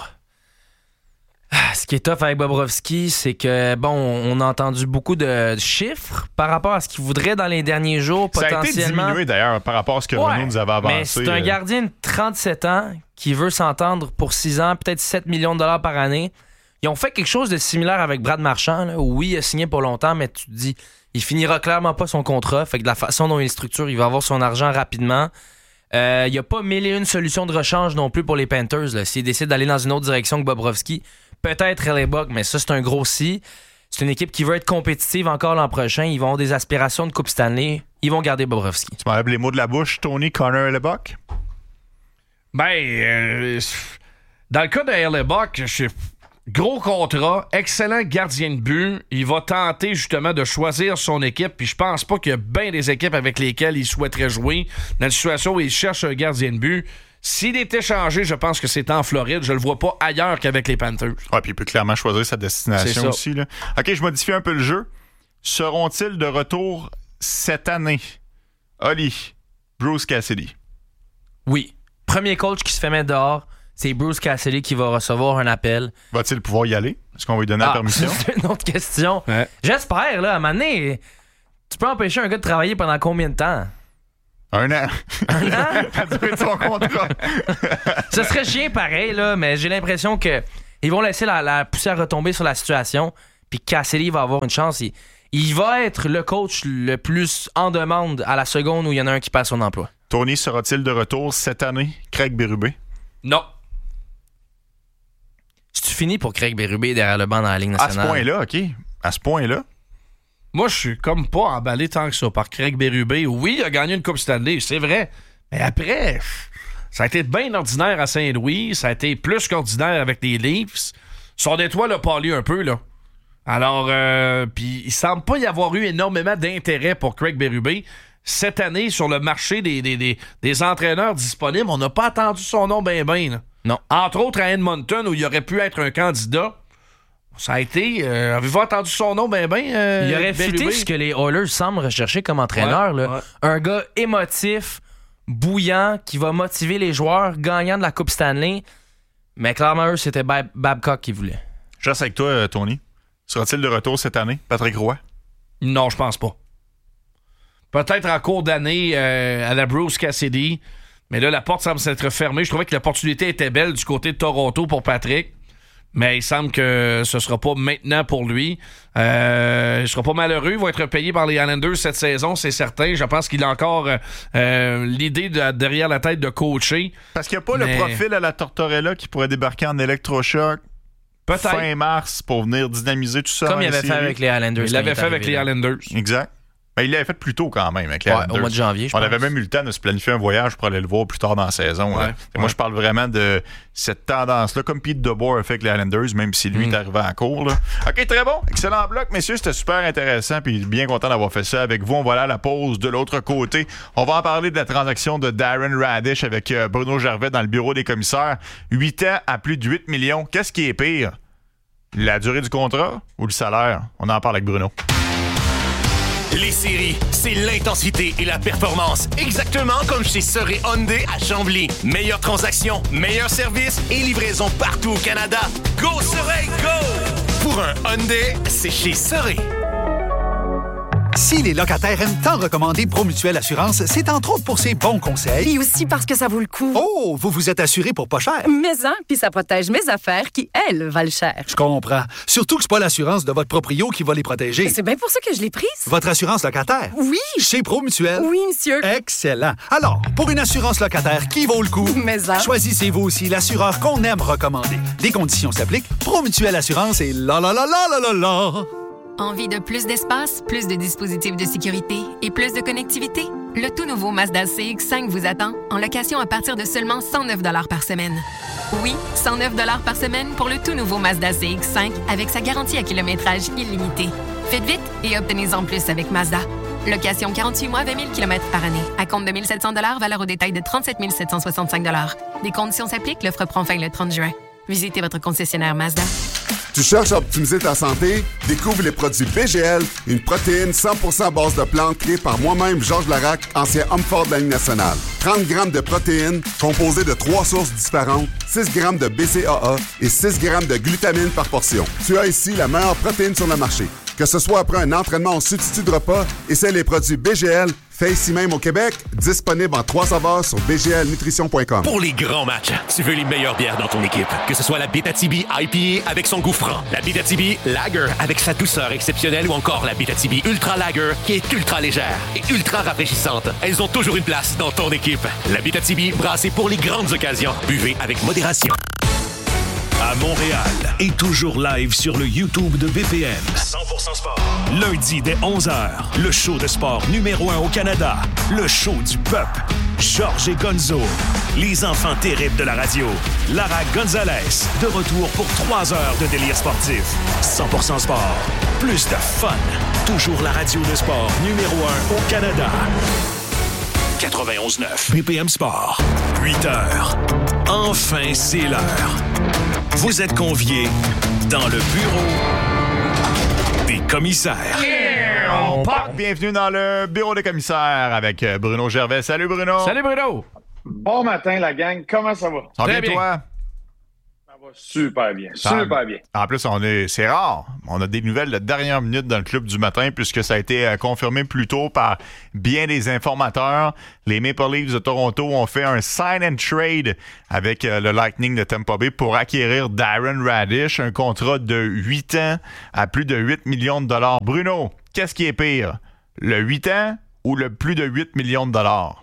Ce qui est tough avec Bobrovsky, c'est que, bon, on a entendu beaucoup de chiffres par rapport à ce qu'il voudrait dans les derniers jours, potentiellement. Ça a été diminué, d'ailleurs, par rapport à ce que ouais, Renaud nous avait avancé. Mais c'est un gardien de trente-sept ans qui veut s'entendre pour six ans, peut-être sept millions de dollars par année. Ils ont fait quelque chose de similaire avec Brad Marchand. Là, où oui, il a signé pour longtemps, mais tu te dis, il finira clairement pas son contrat. Fait que de la façon dont il structure, il va avoir son argent rapidement. Euh, il n'y a pas mille et une solutions de rechange non plus pour les Panthers. Là. S'ils décident d'aller dans une autre direction que Bobrovsky, peut-être L A Buck, mais ça, c'est un gros si. C'est une équipe qui veut être compétitive encore l'an prochain. Ils vont avoir des aspirations de Coupe Stanley. Ils vont garder Bobrovsky. Tu m'enlèves les mots de la bouche, Tony, Connor L A Buck? Ben, euh, dans le cas de L A Buck, je gros contrat, excellent gardien de but. Il va tenter justement de choisir son équipe. Puis je pense pas qu'il y a bien des équipes avec lesquelles il souhaiterait jouer. Dans une situation où il cherche un gardien de but, s'il est échangé, je pense que c'est en Floride. Je le vois pas ailleurs qu'avec les Panthers. Ouais, puis il peut clairement choisir sa destination aussi. Là. OK, je modifie un peu le jeu. Seront-ils de retour cette année Oli, Bruce Cassidy. Oui. Premier coach qui se fait mettre dehors, c'est Bruce Cassidy qui va recevoir un appel. Va-t-il pouvoir y aller? Est-ce qu'on va lui donner ah, la permission? C'est une autre question. Ouais. J'espère, là, à un moment donné, tu peux empêcher un gars de travailler pendant combien de temps? Un an. Un an? La durée de son contrat. Ce serait chien pareil, là, mais j'ai l'impression que ils vont laisser la, la poussière retomber sur la situation, puis Cassidy va avoir une chance. Il, il va être le coach le plus en demande à la seconde où il y en a un qui perd son emploi. Tony sera-t-il de retour cette année? Craig Berube? Non. C'est-tu fini pour Craig Berube derrière le banc dans la Ligue À ce nationale? point-là, OK. À ce point-là? Moi, je suis comme pas emballé tant que ça par Craig Berube. Oui, il a gagné une Coupe Stanley, c'est vrai. Mais après, ça a été bien ordinaire à Saint-Louis. Ça a été plus qu'ordinaire avec les Leafs. Son étoile a pâli un peu, là. Alors, euh, puis il semble pas y avoir eu énormément d'intérêt pour Craig Berube. Cette année, sur le marché des, des, des, des entraîneurs disponibles, on n'a pas attendu son nom ben ben, là. Non. Entre autres à Edmonton, où il aurait pu être un candidat. Ça a été... Euh, avez-vous entendu son nom ben ben? Euh, il aurait fité ce que les Oilers semblent rechercher comme entraîneur. Ouais, là. ouais. Un gars émotif, bouillant, qui va motiver les joueurs, gagnant de la Coupe Stanley. Mais clairement, eux, c'était Bab- Babcock qui voulait. Je reste avec toi, Tony. Sera-t-il de retour cette année, Patrick Roy? Non, je pense pas. Peut-être en cours d'année euh, à la Bruce Cassidy. Mais là, la porte semble s'être fermée. Je trouvais que l'opportunité était belle du côté de Toronto pour Patrick. Mais il semble que ce sera pas maintenant pour lui. Euh, il sera pas malheureux. Il va être payé par les Islanders cette saison, c'est certain. Je pense qu'il a encore euh, euh, l'idée de, derrière la tête de coacher. Parce qu'il n'y a pas Mais... le profil à la Tortorella qui pourrait débarquer en électrochoc Peut-être. fin mars pour venir dynamiser tout ça. Comme il avait série. fait avec les Islanders. Il l'avait fait avec les Islanders. Exact. Ben, il l'avait fait plus tôt quand même avec les Ouais, Islanders. au mois de janvier, je On pense. avait même eu le temps de se planifier un voyage pour aller le voir plus tard dans la saison. Ouais, hein. ouais. Moi, je parle vraiment de cette tendance-là, comme Pete DeBoer a fait avec les Islanders, même si lui Mm. est arrivé en cours. Là. OK, très bon. Excellent bloc, messieurs. C'était super intéressant. Puis bien content d'avoir fait ça avec vous. On va aller à la pause de l'autre côté. On va en parler de la transaction de Darren Radish avec euh, Bruno Gervais dans le bureau des commissaires. huit ans à plus de huit millions. Qu'est-ce qui est pire? La durée du contrat ou le salaire? On en parle avec Bruno. Les séries, c'est l'intensité et la performance. Exactement comme chez Soré Hyundai à Chambly. Meilleure transaction, meilleur service et livraison partout au Canada. Go Soré, go! Pour un Hyundai, c'est chez Soré. Si les locataires aiment tant recommander Promutuelle Assurance, c'est entre autres pour ses bons conseils. Et aussi parce que ça vaut le coup. Oh, vous vous êtes assuré pour pas cher. Mais hein, puis ça protège mes affaires qui, elles, valent cher. Je comprends. Surtout que c'est pas l'assurance de votre proprio qui va les protéger. C'est bien pour ça que je l'ai prise. Votre assurance locataire? Oui. Chez Promutuelle? Oui, monsieur. Excellent. Alors, pour une assurance locataire qui vaut le coup, Mais hein. choisissez vous aussi l'assureur qu'on aime recommander. Des conditions s'appliquent. Promutuelle Assurance et la la la la la la la. Envie de plus d'espace, plus de dispositifs de sécurité et plus de connectivité? Le tout nouveau Mazda C X cinq vous attend en location à partir de seulement cent neuf dollars par semaine. Oui, cent neuf dollars par semaine pour le tout nouveau Mazda C X cinq avec sa garantie à kilométrage illimité. Faites vite et obtenez-en plus avec Mazda. Location quarante-huit mois, vingt mille kilomètres par année. À compte de mille sept cents dollars, valeur au détail de trente-sept mille sept cent soixante-cinq dollars. Des conditions s'appliquent, l'offre prend fin le trente juin. Visitez votre concessionnaire Mazda. Tu cherches à optimiser ta santé? Découvre les produits B G L, une protéine cent pour cent à base de plantes créée par moi-même, Georges Larac, ancien homme fort de la Ligue nationale. trente grammes de protéines composées de trois sources différentes, six grammes de B C A A et six grammes de glutamine par portion. Tu as ici la meilleure protéine sur le marché. Que ce soit après un entraînement en substitut de repas, essaie les produits B G L, fait ici même au Québec, disponible en trois saveurs sur b g l nutrition point com. Pour les grands matchs, tu veux les meilleures bières dans ton équipe. Que ce soit la Abitibi I P A avec son goût franc, la Abitibi Lager avec sa douceur exceptionnelle ou encore la Abitibi Ultra Lager qui est ultra légère et ultra rafraîchissante. Elles ont toujours une place dans ton équipe. La Abitibi brassée pour les grandes occasions. Buvez avec modération. À Montréal et toujours live sur le YouTube de B P M. cent pour cent sport. Lundi dès onze heures, le show de sport numéro un au Canada. Le show du peuple. Georges et Gonzo. Les enfants terribles de la radio. Lara Gonzalez. De retour pour trois heures de délire sportif. cent pour cent sport. Plus de fun. Toujours la radio de sport numéro un au Canada. quatre-vingt-onze neuf B P M Sport. huit heures. Enfin, c'est l'heure. Vous êtes conviés dans le bureau des commissaires. Yeah! Bienvenue dans le bureau des commissaires avec Bruno Gervais. Salut Bruno. Salut Bruno. Bon matin la gang, comment ça va? Ça va bien toi? Ça va super bien, super bien. En plus, on est, c'est rare. On a des nouvelles de dernière minute dans le club du matin puisque ça a été euh, confirmé plus tôt par bien des informateurs. Les Maple Leafs de Toronto ont fait un sign and trade avec euh, le Lightning de Tampa Bay pour acquérir Darren Radish, un contrat de huit ans à plus de huit millions de dollars. Bruno, qu'est-ce qui est pire? Le huit ans ou le plus de huit millions de dollars?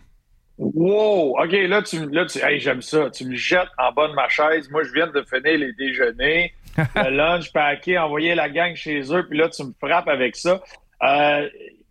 Wow! OK, là, tu, là tu, hey, j'aime ça. Tu me jettes en bas de ma chaise. Moi, je viens de finir les déjeuners, le lunch packé, envoyer la gang chez eux, puis là, tu me frappes avec ça. Euh,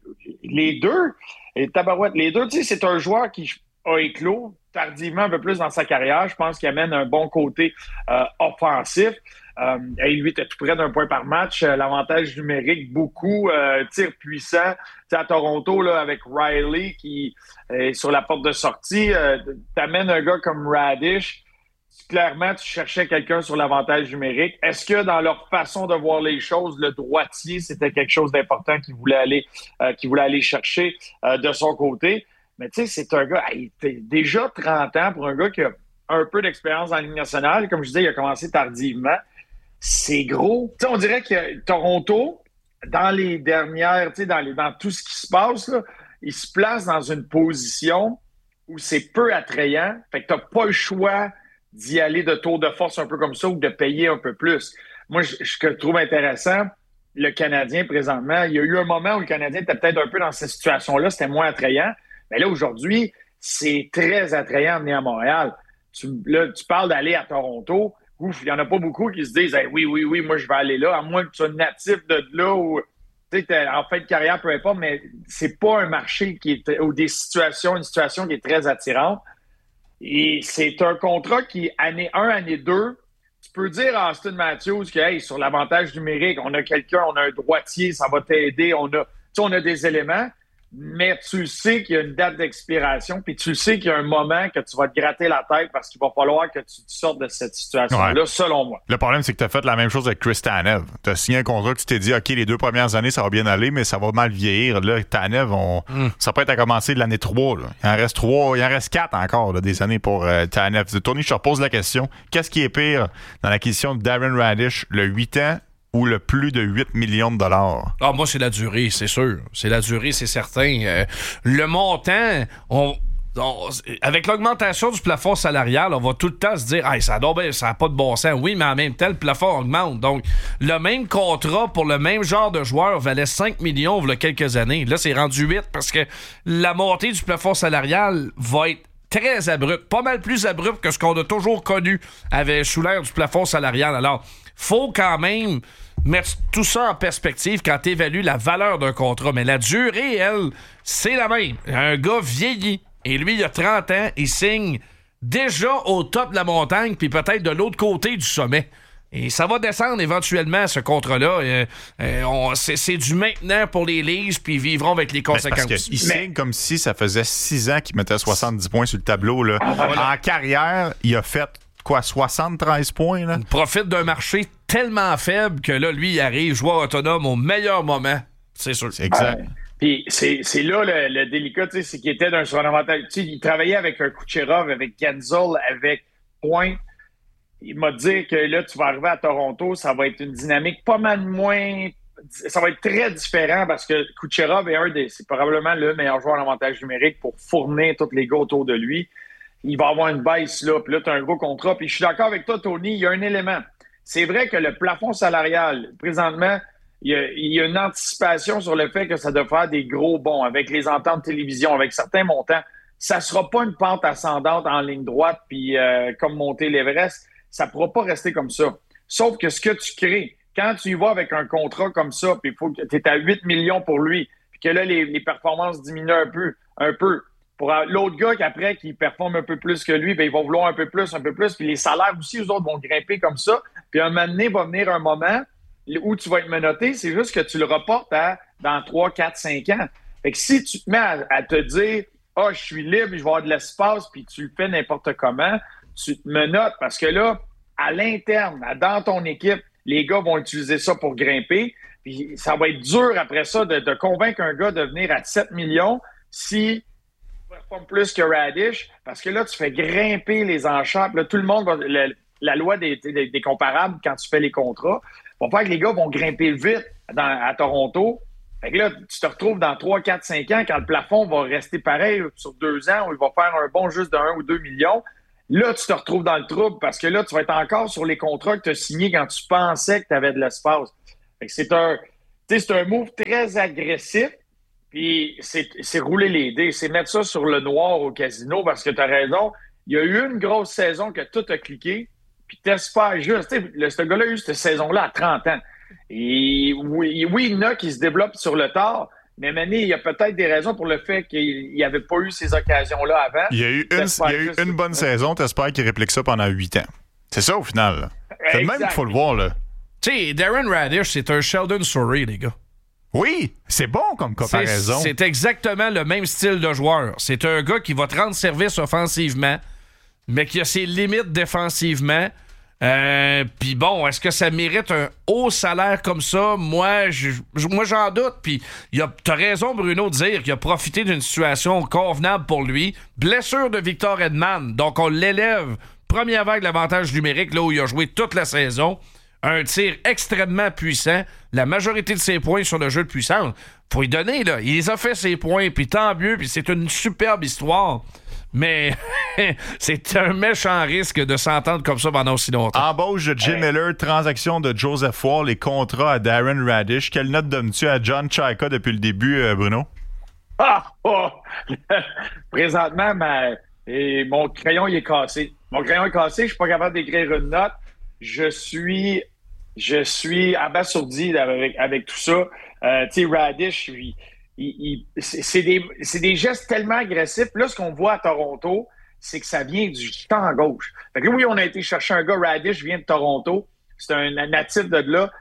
les deux, les tabarouettes, les deux, tu sais, c'est un joueur qui a éclos tardivement un peu plus dans sa carrière. Je pense qu'il amène un bon côté euh, offensif. Euh, et lui, était tout près d'un point par match. Euh, l'avantage numérique, beaucoup. Euh, tir puissant. T'sais, à Toronto, là, avec Riley qui est sur la porte de sortie, euh, t'amènes un gars comme Radish. Clairement, tu cherchais quelqu'un sur l'avantage numérique. Est-ce que dans leur façon de voir les choses, le droitier, c'était quelque chose d'important qu'il voulait aller, euh, qu'il voulait aller chercher euh, de son côté? Mais tu sais, c'est un gars, il était déjà trente ans pour un gars qui a un peu d'expérience dans la Ligue nationale. Comme je disais, il a commencé tardivement. C'est gros. Tu sais, on dirait que Toronto, dans les dernières, tu sais, dans, les, dans tout ce qui se passe, là, il se place dans une position où c'est peu attrayant. Fait que t'as pas le choix d'y aller de tour de force un peu comme ça ou de payer un peu plus. Moi, je, ce que je trouve intéressant, le Canadien, présentement, il y a eu un moment où le Canadien était peut-être un peu dans cette situation-là, c'était moins attrayant. Mais là, aujourd'hui, c'est très attrayant de venir à Montréal. Tu, là, tu parles d'aller à Toronto. Ouf, il n'y en a pas beaucoup qui se disent hey, « Oui, oui, oui, moi, je vais aller là. » À moins que tu sois natif de là ou tu sais, en fin de carrière, peu importe, mais c'est pas un marché qui est ou des situations, une situation qui est très attirante. Et c'est un contrat qui, année un, année deux, tu peux dire à Austin Matthews que hey, sur l'avantage numérique, on a quelqu'un, on a un droitier, ça va t'aider, on a, tu sais, on a des éléments. Mais tu sais qu'il y a une date d'expiration, puis tu sais qu'il y a un moment que tu vas te gratter la tête parce qu'il va falloir que tu te sortes de cette situation-là, ouais. Selon moi. Le problème, c'est que tu as fait la même chose avec Chris Tanev. Tu as signé un contrat que tu t'es dit, OK, les deux premières années, ça va bien aller, mais ça va mal vieillir. Là, Tanev, on... mm. ça peut être à commencer de l'année trois. Là. Il en reste trois, il en reste quatre encore, là, des années pour euh, Tanev. Tony, je te repose la question. Qu'est-ce qui est pire dans l'acquisition de Darren Radish, le huit ans ou le plus de huit millions de dollars? Ah, moi, c'est la durée, c'est sûr. C'est la durée, c'est certain. Euh, le montant, on, on, avec l'augmentation du plafond salarial, on va tout le temps se dire hey, ça n'a pas de bon sens. Oui, mais en même temps, le plafond augmente. Donc, le même contrat pour le même genre de joueur valait cinq millions il y a quelques années. Là, c'est rendu huit parce que la montée du plafond salarial va être très abrupt, pas mal plus abrupt que ce qu'on a toujours connu avec, sous l'ère du plafond salarial. Alors, faut quand même mettre tout ça en perspective quand tu évalues la valeur d'un contrat. Mais la durée, elle, c'est la même. Un gars vieilli, et lui, il a trente ans, il signe déjà au top de la montagne, puis peut-être de l'autre côté du sommet. Et ça va descendre éventuellement, ce contrat-là. Euh, euh, on, c'est, c'est du maintenant pour les Leafs, puis ils vivront avec les conséquences. Parce qu'il signe comme si ça faisait six ans qu'il mettait soixante-dix points sur le tableau. Là. Ah, voilà. En carrière, il a fait quoi, soixante-treize points? Là? Il profite d'un marché tellement faible que là, lui, il arrive joueur autonome au meilleur moment. C'est sûr. C'est exact. Ouais. Puis c'est, c'est là le, le délicat, tu sais, c'est qu'il était d'un surnavantage. Tu sais, il travaillait avec un Kucherov, avec Gensel, avec Point. Il m'a dit que là, tu vas arriver à Toronto, ça va être une dynamique pas mal moins... Ça va être très différent parce que Kucherov est un des... C'est probablement le meilleur joueur en avantage numérique pour fournir tous les gars autour de lui. Il va avoir une baisse là, puis là, tu as un gros contrat. Puis je suis d'accord avec toi, Tony, il y a un élément. C'est vrai que le plafond salarial, présentement, il y a, il y a une anticipation sur le fait que ça doit faire des gros bons avec les ententes de télévision, avec certains montants. Ça ne sera pas une pente ascendante en ligne droite, puis euh, comme monter l'Everest. Ça ne pourra pas rester comme ça. Sauf que ce que tu crées, quand tu y vas avec un contrat comme ça, puis il faut que tu es à huit millions pour lui, puis que là, les, les performances diminuent un peu, un peu. Pour l'autre gars qui après, qui performe un peu plus que lui, bien, il va vouloir un peu plus, un peu plus, puis les salaires aussi, eux autres, vont grimper comme ça. Puis un moment donné, va venir un moment où tu vas être menotté, c'est juste que tu le reportes à dans trois, quatre, cinq ans. Fait que si tu te mets à, à te dire « Ah, oh, je suis libre, je vais avoir de l'espace », puis tu le fais n'importe comment, tu te menottes parce que là, à l'interne, dans ton équipe, les gars vont utiliser ça pour grimper. Puis ça va être dur après ça de, de convaincre un gars de venir à sept millions si performe plus que Radish, parce que là, tu fais grimper les enchères. Là, tout le monde va. Le, la loi des, des, des comparables, quand tu fais les contrats, va faire que les gars vont grimper vite dans, à Toronto. Fait que là, tu te retrouves dans trois, quatre, cinq ans, quand le plafond va rester pareil sur deux ans, où il va faire un bon juste de un ou deux millions. Là, tu te retrouves dans le trouble parce que là, tu vas être encore sur les contrats que tu as signés quand tu pensais que tu avais de l'espace. Fait que c'est un, c'est un move très agressif. Puis c'est, c'est rouler les dés, c'est mettre ça sur le noir au casino parce que tu as raison. Il y a eu une grosse saison que tout a cliqué, puis t'espères juste. Tu sais, ce gars-là a eu cette saison-là à trente ans. Et oui, oui, il y en a qui se développent sur le tard, mais Mané, il y a peut-être des raisons pour le fait qu'il n'y avait pas eu ces occasions-là avant. Il y a eu une, il y a eu une bonne saison, t'espères qu'il réplique ça pendant huit ans. C'est ça au final. Là. C'est le même qu'il faut le voir. Là. Tu sais, Darren Radish, c'est un Sheldon Souray, les gars. Oui, c'est bon comme comparaison. C'est, c'est exactement le même style de joueur. C'est un gars qui va te rendre service offensivement, mais qui a ses limites défensivement. Euh, Puis bon, est-ce que ça mérite un haut salaire comme ça? Moi, je, moi j'en doute. Puis t'as raison, Bruno, de dire qu'il a profité d'une situation convenable pour lui. Blessure de Victor Edman. Donc on l'élève. Première vague de l'avantage numérique, là où il a joué toute la saison. Un tir extrêmement puissant. La majorité de ses points sur le jeu de puissance. Faut y donner, là. Il les a fait, ses points, puis tant mieux, puis c'est une superbe histoire. Mais c'est un méchant risque de s'entendre comme ça pendant aussi longtemps. Embauche de Jim hey. Miller, transaction de Joseph Wall, les contrats à Darren Radish. Quelle note donnes-tu à John Chayka depuis le début, euh, Bruno? Ah! Oh. Présentement, ma... Et mon crayon, il est cassé. Mon crayon est cassé, je suis pas capable d'écrire une note. Je suis... Je suis abasourdi avec, avec tout ça. Euh, tu sais, Radish, il, il, c'est, c'est, des, c'est des gestes tellement agressifs. Là, ce qu'on voit à Toronto, c'est que ça vient du champ gauche. Fait que oui, on a été chercher un gars, Radish vient de Toronto. C'est un natif de là.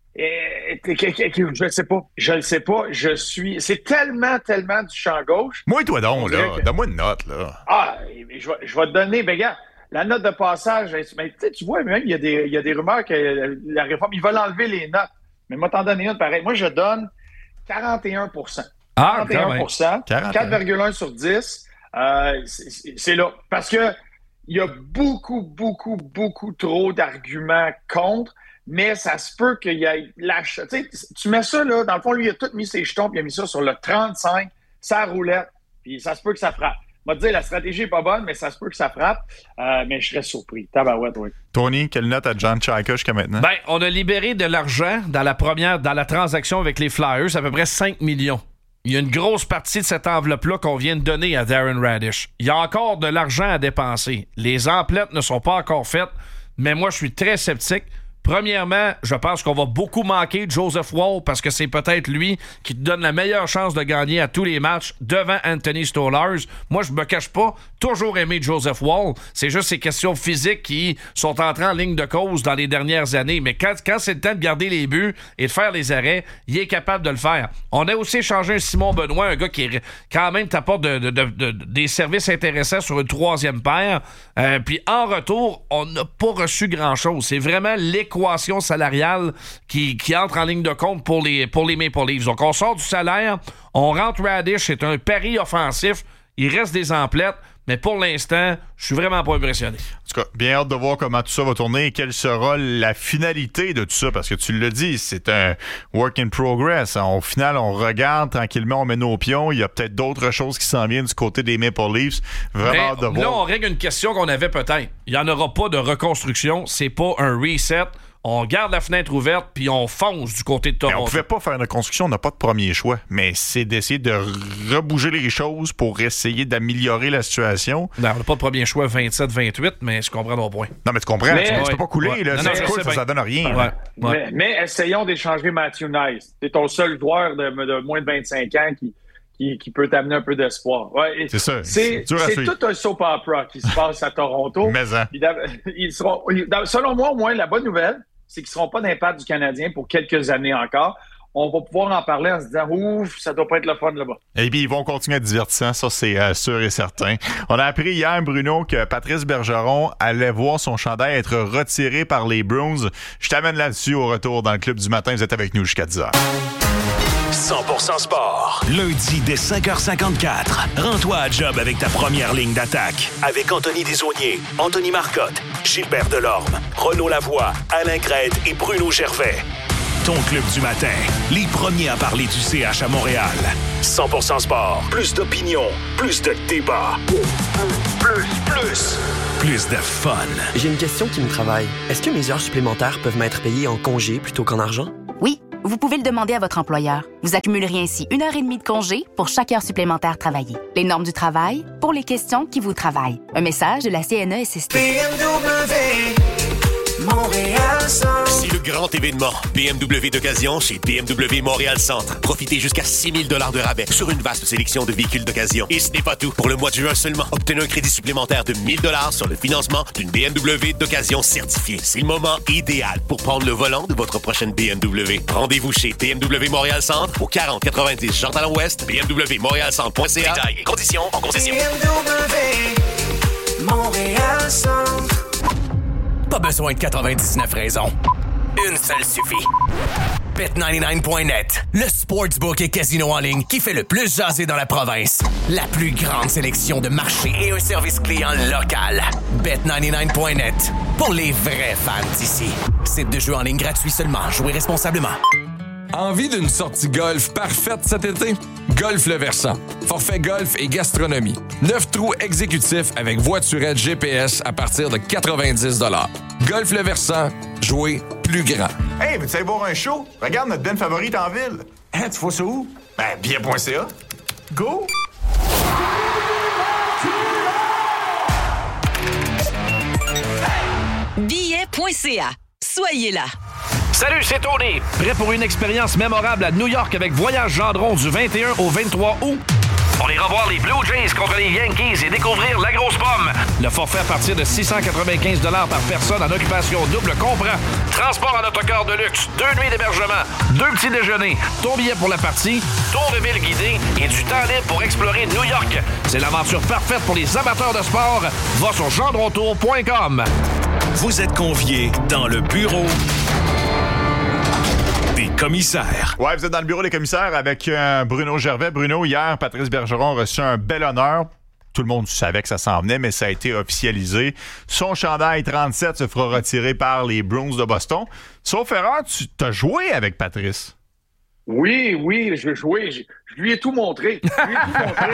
Et, je ne sais pas. Je ne sais pas. Je suis... C'est tellement, tellement du champ gauche. Moi, toi donc, là. Que... Donne-moi une note, là. Ah, je vais, je vais te donner... Ben, regarde, la note de passage, mais tu vois, même, il y, a des, il y a des rumeurs que la réforme, ils veulent enlever les notes. Mais moi, t'en donner une pareil. Moi, je donne quarante et un pour cent. Ah, quarante et un pour cent. quatre virgule un sur dix. Euh, c'est, c'est là. Parce que il y a beaucoup, beaucoup, beaucoup trop d'arguments contre, mais ça se peut qu'il y ait l'achat. Tu sais, tu mets ça, là, dans le fond, lui, il a tout mis ses jetons, puis il a mis ça sur le trente-cinq, sa roulette, puis ça se peut que ça frappe. On va te dire, la stratégie n'est pas bonne, mais ça se peut que ça frappe. Euh, mais je serais surpris. Tabarouette, oui. Tony, quelle note à John Chayka jusqu'à maintenant? Ben, on a libéré de l'argent dans la première, dans la transaction avec les Flyers, à peu près cinq millions. Il y a une grosse partie de cette enveloppe-là qu'on vient de donner à Darren Radish. Il y a encore de l'argent à dépenser. Les emplettes ne sont pas encore faites, mais moi, je suis très sceptique. Premièrement, je pense qu'on va beaucoup manquer de Joseph Wall parce que c'est peut-être lui qui te donne la meilleure chance de gagner à tous les matchs devant Anthony Stolarz. Moi, je me cache pas, toujours aimé Joseph Wall. C'est juste ces questions physiques qui sont entrées en ligne de cause dans les dernières années. Mais quand, quand c'est le temps de garder les buts et de faire les arrêts, il est capable de le faire. On a aussi échangé un Simon Benoît, un gars qui est, quand même t'apporte de, de, de, de, des services intéressants sur une troisième paire. Euh, puis en retour, on n'a pas reçu grand-chose. C'est vraiment l'équation salariale qui, qui entre en ligne de compte pour les, pour les Maple Leafs. Donc, on sort du salaire, on rentre Radish, c'est un pari offensif, il reste des emplettes, mais pour l'instant, je suis vraiment pas impressionné. En tout cas, bien hâte de voir comment tout ça va tourner et quelle sera la finalité de tout ça, parce que tu l'as dit, c'est un work in progress. Au final, on regarde tranquillement, on met nos pions, il y a peut-être d'autres choses qui s'en viennent du côté des Maple Leafs. Vraiment mais, hâte de voir. Là, on règle une question qu'on avait peut-être. Il n'y en aura pas de reconstruction, c'est pas un reset. On garde la fenêtre ouverte puis on fonce du côté de Toronto. Mais on pouvait pas faire une reconstruction, on n'a pas de premier choix. Mais c'est d'essayer de rebouger les choses pour essayer d'améliorer la situation. Non, on n'a pas de premier choix vingt-sept vingt-huit, mais je comprends ton point. Non, mais tu comprends, mais, tu, ouais, tu peux pas couler. Ouais. Là, non, ça, non, coule, ça, ça donne rien. Ouais. Ouais. Mais, mais essayons d'échanger Matthew Nice. C'est ton seul joueur de, de moins de vingt-cinq ans qui, qui, qui peut t'amener un peu d'espoir. Ouais, c'est ça. C'est, c'est, c'est tout un soap opera qui se passe à Toronto. Mais hein. ils, ils seront, selon moi, au moins, la bonne nouvelle, c'est qu'ils ne seront pas d'impact du Canadien pour quelques années encore. on va pouvoir en parler en se disant « Ouf, ça doit pas être le fun là-bas ». Et puis, ils vont continuer à être divertissants, ça, c'est euh, sûr et certain. On a appris hier, Bruno, que Patrice Bergeron allait voir son chandail être retiré par les Bruins. Je t'amène là-dessus au retour dans le Club du matin. Vous êtes avec nous jusqu'à dix heures. cent pour cent sport. Lundi dès cinq heures cinquante-quatre. Rends-toi à job avec ta première ligne d'attaque. Avec Anthony Desaulniers, Anthony Marcotte, Gilbert Delorme, Renaud Lavoie, Alain Crête et Bruno Gervais. Ton club du matin. Les premiers à parler du C H à Montréal. cent pour cent sport. Plus d'opinion. Plus de débat. Plus, plus. Plus de fun. J'ai une question qui me travaille. Est-ce que mes heures supplémentaires peuvent m'être payées en congé plutôt qu'en argent? Oui, vous pouvez le demander à votre employeur. Vous accumuleriez ainsi une heure et demie de congé pour chaque heure supplémentaire travaillée. Les normes du travail pour les questions qui vous travaillent. Un message de la C N E S S T. B M W, Montréal Centre. C'est le grand événement B M W d'occasion chez B M W Montréal Centre. Profitez jusqu'à six mille dollars de rabais sur une vaste sélection de véhicules d'occasion. Et ce n'est pas tout. Pour le mois de juin seulement, obtenez un crédit supplémentaire de mille dollars sur le financement d'une B M W d'occasion certifiée. C'est le moment idéal pour prendre le volant de votre prochaine B M W. Rendez-vous chez B M W Montréal Centre au quarante quatre-vingt-dix Jean Talon Ouest, b m w montréal centre point c a. Détails et conditions en concession. B M W, Montréal Centre. Pas besoin de quatre-vingt-dix-neuf raisons. Une seule suffit. Bet quatre-vingt-dix-neuf point net, le sportsbook et casino en ligne qui fait le plus jaser dans la province. La plus grande sélection de marchés et un service client local. Bet quatre-vingt-dix-neuf point net, pour les vrais fans d'ici. Site de jeu en ligne gratuit seulement. Jouez responsablement. Envie d'une sortie golf parfaite cet été? Golf Le Versant. Forfait golf et gastronomie. Neuf trous exécutifs avec voiturette G P S à partir de quatre-vingt-dix dollars. Golf Le Versant. Jouer plus grand. Hey, veux-tu aller voir un show? Regarde notre band favorite en ville. Hein, tu vois ça où? Ben, bien point c a. Go! billet point c a. Soyez là. Salut, c'est Tony. Prêt pour une expérience mémorable à New York avec Voyage Gendron du vingt et un au vingt-trois août? On ira voir les Blue Jays contre les Yankees et découvrir la grosse pomme. Le forfait à partir de six cent quatre-vingt-quinze dollars par personne en occupation double comprend transport en autocar de luxe, deux nuits d'hébergement, deux petits déjeuners, ton billet pour la partie, tour de ville guidé et du temps libre pour explorer New York. C'est l'aventure parfaite pour les amateurs de sport. Va sur gendrontour point com. Vous êtes conviés dans le bureau des commissaires. Ouais, vous êtes dans le bureau des commissaires avec euh, Bruno Gervais. Bruno, hier, Patrice Bergeron a reçu un bel honneur. Tout le monde savait que ça s'en venait, mais ça a été officialisé. Son chandail trente-sept se fera retirer par les Bruins de Boston. Sauf erreur, tu t'as joué avec Patrice. Oui, oui, je vais jouer. Je, je lui ai tout montré. Je lui ai tout montré.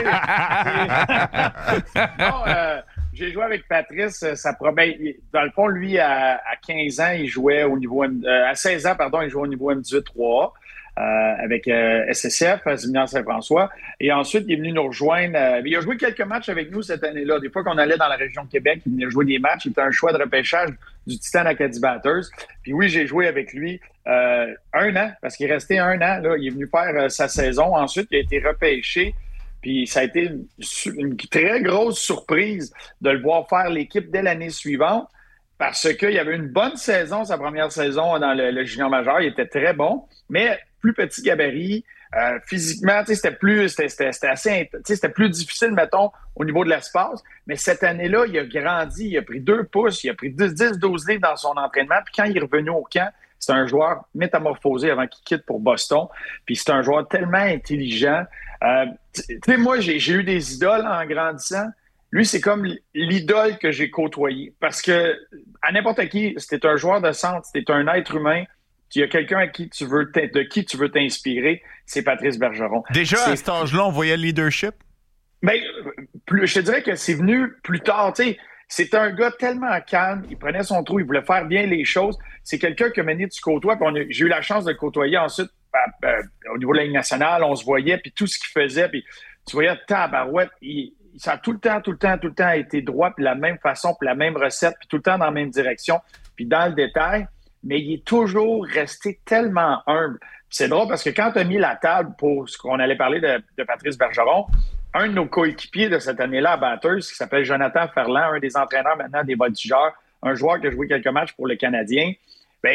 non, euh, j'ai joué avec Patrice. Ça promet. Dans le fond, lui, à, à quinze ans, il jouait au niveau M, euh, à seize ans, pardon, il jouait au niveau M dix-huit trois A euh, avec euh, S S F, à Ziminière-Saint-François. Et ensuite, il est venu nous rejoindre. Euh, il a joué quelques matchs avec nous cette année-là. Des fois qu'on allait dans la région de Québec, il venait jouer des matchs. Il était un choix de repêchage du Titan Acadie Batters. Puis oui, j'ai joué avec lui euh, un an, parce qu'il est resté un an. Là. Il est venu faire euh, sa saison. Ensuite, il a été repêché. Puis ça a été une, une très grosse surprise de le voir faire l'équipe dès l'année suivante parce qu'il y avait une bonne saison, sa première saison dans le, le junior majeur. Il était très bon, mais plus petit gabarit. Euh, physiquement, c'était plus, c'était, c'était, c'était assez, c'était plus difficile, mettons, au niveau de l'espace. Mais cette année-là, il a grandi, il a pris deux pouces, il a pris dix douze livres dans son entraînement. Puis quand il est revenu au camp, c'est un joueur métamorphosé avant qu'il quitte pour Boston. Puis c'est un joueur tellement intelligent. Euh, tu sais, moi, j'ai, j'ai eu des idoles en grandissant. Lui, c'est comme l'idole que j'ai côtoyé. Parce que à n'importe qui, c'était un joueur de centre, c'était un être humain. Il y a quelqu'un à qui tu veux de qui tu veux t'inspirer, c'est Patrice Bergeron. Déjà, c'est... à cet âge-là, on voyait le leadership? Bien, plus, je te dirais que c'est venu plus tard. Tu sais, c'était un gars tellement calme, il prenait son trou, il voulait faire bien les choses. C'est quelqu'un que Mené tu côtoies, puis on a, j'ai eu la chance de le côtoyer ensuite à, à, au niveau de la Ligue nationale, on se voyait, puis tout ce qu'il faisait, puis tu voyais tabarouette, il, ça a tout le temps, tout le temps, tout le temps été droit, puis la même façon, puis la même recette, puis tout le temps dans la même direction, puis dans le détail. Mais il est toujours resté tellement humble. Puis c'est drôle parce que quand tu as mis la table pour ce qu'on allait parler de, de Patrice Bergeron, un de nos coéquipiers de cette année-là à Batters, qui s'appelle Jonathan Ferland, un des entraîneurs maintenant des Voltigeurs, un joueur qui a joué quelques matchs pour le Canadien, bien,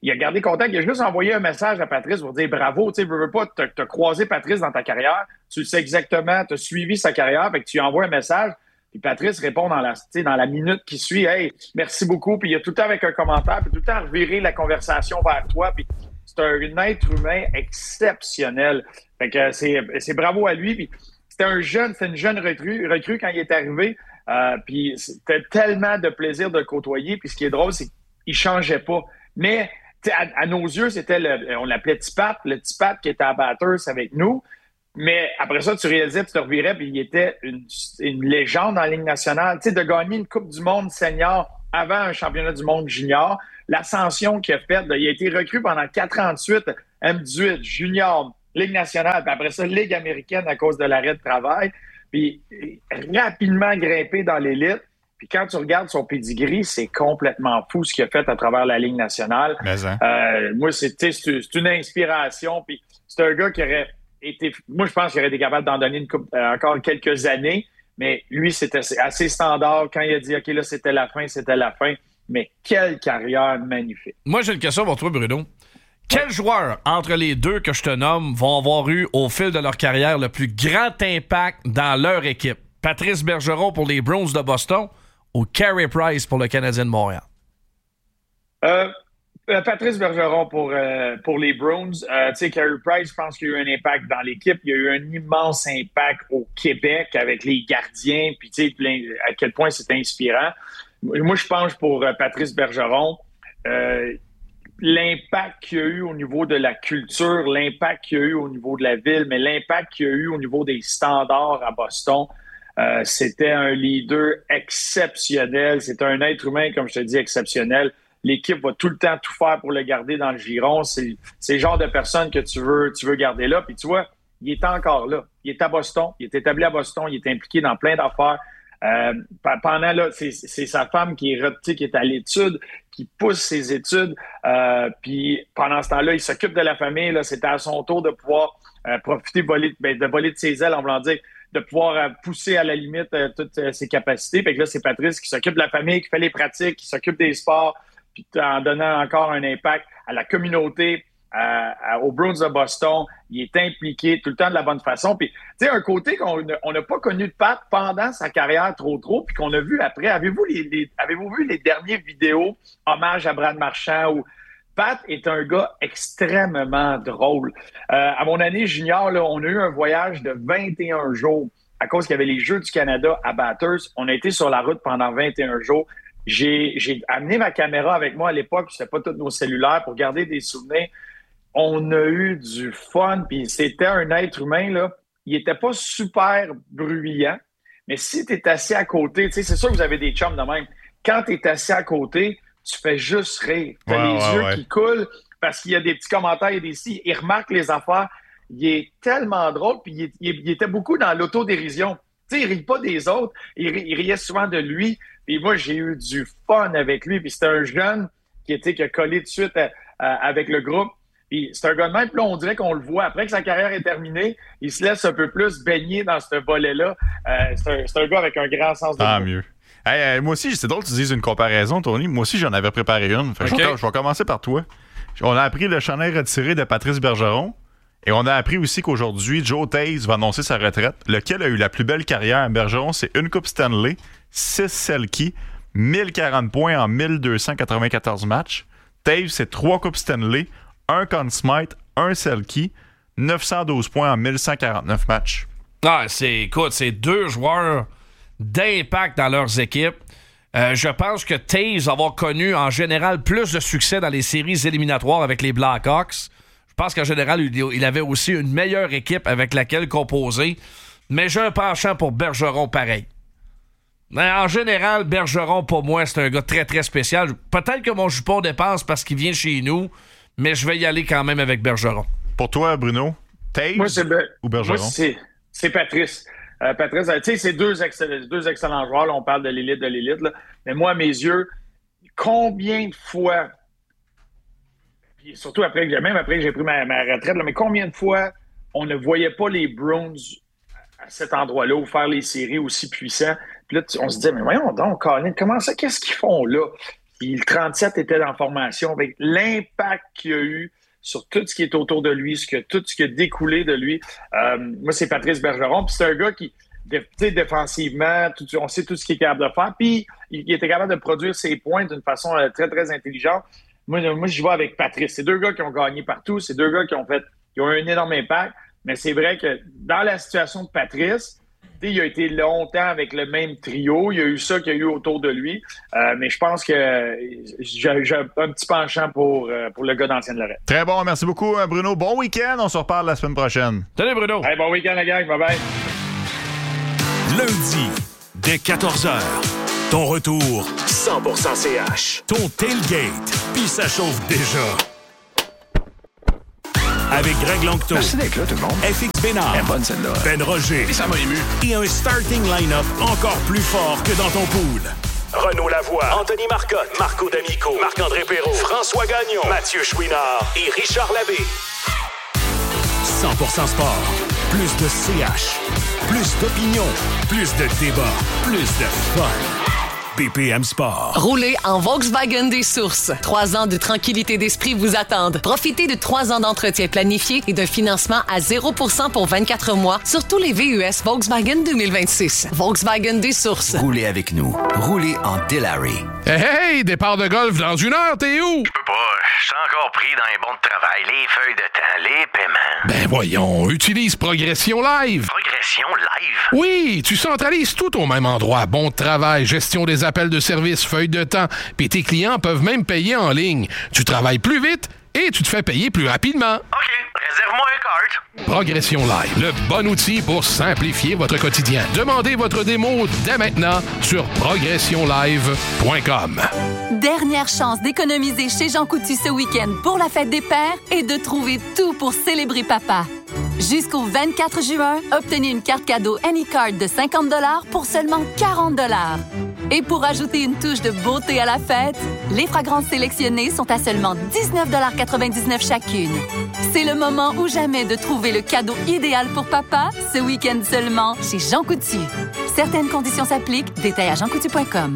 il a gardé contact. Il a juste envoyé un message à Patrice pour dire bravo. Tu sais, veux, veux pas, t'as, t'as croisé Patrice dans ta carrière. Tu sais exactement, tu as suivi sa carrière. Fait que tu lui envoies un message. Puis Patrice répond dans la, tu sais, dans la minute qui suit. Hey, merci beaucoup. Puis il y a tout le temps avec un commentaire. Puis tout le temps revirer la conversation vers toi. Puis c'est un, un être humain exceptionnel. Fait que c'est, c'est bravo à lui. Puis c'était un jeune, c'était une jeune recrue, recrue quand il est arrivé. Euh, puis c'était tellement de plaisir de le côtoyer. Puis ce qui est drôle, c'est qu'il changeait pas. Mais À, à nos yeux, c'était le, on l'appelait Tipat, le Tipat qui était à Bathurst avec nous. Mais après ça, tu réalisais, tu te revirais, puis il était une, une légende en Ligue nationale. Tu sais, de gagner une Coupe du monde senior avant un championnat du monde junior, l'ascension qu'il a faite, il a été recru pendant quatre ans de suite, M dix-huit, junior, Ligue nationale, puis après ça, Ligue américaine à cause de l'arrêt de travail. Puis rapidement grimpé dans l'élite. Puis quand tu regardes son pedigree, c'est complètement fou ce qu'il a fait à travers la Ligue nationale. Mais hein. euh, moi, c'est, c'est une inspiration. Puis c'est un gars qui aurait été... Moi, je pense qu'il aurait été capable d'en donner une coupe, euh, encore quelques années. Mais lui, c'était assez standard. Quand il a dit « OK, là, c'était la fin, c'était la fin ». Mais quelle carrière magnifique. Moi, j'ai une question pour toi, Bruno. Quels joueurs, entre les deux que je te nomme, vont avoir eu, au fil de leur carrière, le plus grand impact dans leur équipe? Patrice Bergeron pour les Bruins de Boston ou Carey Price pour le Canadien de Montréal? Euh, Patrice Bergeron pour, euh, pour les Bruins. Euh, tu sais, Carey Price, je pense qu'il y a eu un impact dans l'équipe. Il y a eu un immense impact au Québec avec les gardiens, puis tu sais, à quel point c'est inspirant. Moi, je pense pour euh, Patrice Bergeron, euh, l'impact qu'il y a eu au niveau de la culture, l'impact qu'il y a eu au niveau de la ville, mais l'impact qu'il y a eu au niveau des standards à Boston, Euh, c'était un leader exceptionnel. C'était un être humain, comme je te dis, exceptionnel. L'équipe va tout le temps tout faire pour le garder dans le giron. C'est, c'est le genre de personne que tu veux, tu veux garder là. Puis tu vois, il est encore là. Il est à Boston. Il est établi à Boston. Il est impliqué dans plein d'affaires. Euh, pendant là, c'est, c'est sa femme qui est, qui est à l'étude, qui pousse ses études. Euh, puis pendant ce temps-là, il s'occupe de la famille. Là, c'était à son tour de pouvoir euh, profiter voler, ben, de voler de ses ailes, en voulant dire, de pouvoir euh, pousser à la limite euh, toutes euh, ses capacités. Fait que là, c'est Patrice qui s'occupe de la famille, qui fait les pratiques, qui s'occupe des sports, puis en donnant encore un impact à la communauté, à, à, aux Bruins de Boston. Il est impliqué tout le temps de la bonne façon. Puis, tu sais, un côté qu'on on n'a pas connu de Pat pendant sa carrière trop trop, puis qu'on a vu après. Avez-vous les, les avez-vous vu les dernières vidéos hommage à Brad Marchand où Pat est un gars extrêmement drôle. Euh, à mon année junior, là, on a eu un voyage de vingt et un jours à cause qu'il y avait les Jeux du Canada à Bathurst. On a été sur la route pendant vingt et un jours. J'ai, j'ai amené ma caméra avec moi à l'époque, c'était pas tous nos cellulaires, pour garder des souvenirs. On a eu du fun, puis c'était un être humain, là. Il était pas super bruyant, mais si tu es assis à côté, tu sais, c'est sûr que vous avez des chums de même. Quand tu es assis à côté, tu fais juste rire. Tu as ouais, les ouais, yeux ouais. qui coulent parce qu'il y a des petits commentaires, il y a des si. Il remarque les affaires. Il est tellement drôle, puis il, il, il était beaucoup dans l'autodérision. Tu sais, il rit pas des autres. Il, il riait souvent de lui. Puis moi, j'ai eu du fun avec lui. Puis c'était un jeune qui, était, qui a collé tout de suite à, à, avec le groupe. Puis c'est un gars de même. Puis là, on dirait qu'on le voit. Après que sa carrière est terminée, il se laisse un peu plus baigner dans ce volet-là. Euh, c'est, un, c'est un gars avec un grand sens de Tant l'humour. mieux. Hey, euh, moi aussi, c'est drôle que tu dises une comparaison, Tony. Moi aussi, j'en avais préparé une. Fait que Okay. je, vais, je vais commencer par toi. On a appris le chandail retiré de Patrice Bergeron. Et on a appris aussi qu'aujourd'hui, Joe Taze va annoncer sa retraite. Lequel a eu la plus belle carrière? Bergeron, c'est une Coupe Stanley, six Selkie, mille quarante points en mille deux cent quatre-vingt-quatorze matchs. Taze, c'est trois Coupes Stanley, un Conn Smythe, un Selkie, neuf cent douze points en mille cent quarante-neuf matchs. Ah, c'est, écoute, c'est deux joueurs d'impact dans leurs équipes. Euh, je pense que Taze va avoir connu en général plus de succès dans les séries éliminatoires avec les Blackhawks. Je pense qu'en général, il avait aussi une meilleure équipe avec laquelle composer. Mais j'ai un penchant pour Bergeron pareil. Mais en général, Bergeron, pour moi, c'est un gars très, très spécial. Peut-être que mon jupon dépasse parce qu'il vient chez nous, mais je vais y aller quand même avec Bergeron. Pour toi, Bruno, Taze Moi, c'est Be- ou Bergeron? Moi, c'est, c'est Patrice. Euh, Patrice, tu sais, c'est deux, excell- deux excellents joueurs. Là, on parle de l'élite de l'élite. Là. Mais moi, à mes yeux, combien de fois, puis surtout après, même après que j'ai pris ma, ma retraite, là, mais combien de fois on ne voyait pas les Bruins à cet endroit-là ou faire les séries aussi puissants. Puis là, tu, on se disait, mais voyons donc, Colin, comment ça, qu'est-ce qu'ils font là? Puis le trente-sept était dans la formation avec l'impact qu'il y a eu sur tout ce qui est autour de lui, ce que, tout ce qui a découlé de lui. Euh, moi, c'est Patrice Bergeron. Puis c'est un gars qui, tu sais, défensivement, tout, on sait tout ce qu'il est capable de faire. Puis il, il était capable de produire ses points d'une façon euh, très, très intelligente. Moi, moi j'y vais avec Patrice. C'est deux gars qui ont gagné partout. C'est deux gars qui ont fait, qui ont eu un énorme impact. Mais c'est vrai que dans la situation de Patrice, il a été longtemps avec le même trio. Il y a eu ça qu'il y a eu autour de lui. Euh, mais je pense que j'ai, j'ai un petit penchant pour, euh, pour le gars d'Ancienne-Lorette. Très bon. Merci beaucoup, Bruno. Bon week-end. On se reparle la semaine prochaine. Salut, Bruno. Hey, bon week-end, la gang. Bye-bye. Lundi, dès quatorze heures, ton retour cent pour cent C H. Ton tailgate. Puis ça chauffe déjà. Avec Greg Longto. Merci d'être là, tout le monde. F X Bénard. Elle est bonne, celle-là. Ben Roger. Et ça m'a ému. Et un starting line-up encore plus fort que dans ton pool. Renaud Lavoie, Anthony Marcotte, Marco D'Amico, Marc-André Perrault, François Gagnon, Mathieu Chouinard et Richard Labbé. cent pour cent sport. Plus de C H. Plus d'opinion. Plus de débat. Plus de fun. B P M Sport. Roulez en Volkswagen des Sources. Trois ans de tranquillité d'esprit vous attendent. Profitez de trois ans d'entretien planifié et d'un financement à zéro pour cent pour vingt-quatre mois sur tous les V U S Volkswagen deux mille vingt-six. Volkswagen des Sources. Roulez avec nous. Roulez en Delary. Hey, hey, départ de golf dans une heure, t'es où? Je peux pas. Je suis encore pris dans les bons de travail, les feuilles de temps, les paiements. Ben voyons, utilise Progression Live. Progression Live? Oui, tu centralises tout au même endroit. Bon de travail, gestion des appels de service, feuilles de temps, puis tes clients peuvent même payer en ligne. Tu travailles plus vite et tu te fais payer plus rapidement. OK, réserve-moi un carte. Progression Live, le bon outil pour simplifier votre quotidien. Demandez votre démo dès maintenant sur progression live point com. Dernière chance d'économiser chez Jean Coutu ce week-end pour la fête des pères et de trouver tout pour célébrer papa. Jusqu'au vingt-quatre juin, obtenez une carte cadeau Anycard de cinquante dollars pour seulement quarante dollars. Et pour ajouter une touche de beauté à la fête, les fragrances sélectionnées sont à seulement dix-neuf quatre-vingt-dix-neuf chacune. C'est le moment ou jamais de trouver le cadeau idéal pour papa, ce week-end seulement chez Jean Coutu. Certaines conditions s'appliquent, détails à jean coutu point com.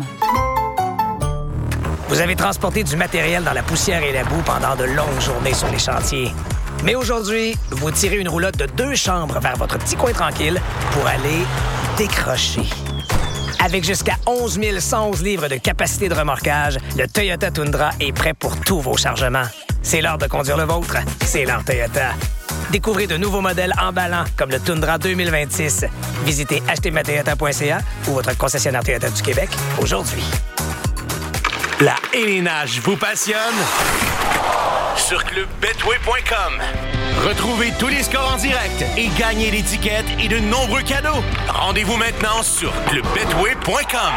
Vous avez transporté du matériel dans la poussière et la boue pendant de longues journées sur les chantiers. Mais aujourd'hui, vous tirez une roulotte de deux chambres vers votre petit coin tranquille pour aller décrocher. Avec jusqu'à onze mille cent onze livres de capacité de remorquage, le Toyota Tundra est prêt pour tous vos chargements. C'est l'heure de conduire le vôtre. C'est l'heure Toyota. Découvrez de nouveaux modèles emballants comme le Tundra deux mille vingt-six. Visitez acheter ma toyota point c a ou votre concessionnaire Toyota du Québec aujourd'hui. La élénage vous passionne? Sur club betway point com. Retrouvez tous les scores en direct et gagnez des tickets et de nombreux cadeaux. Rendez-vous maintenant sur club betway point com.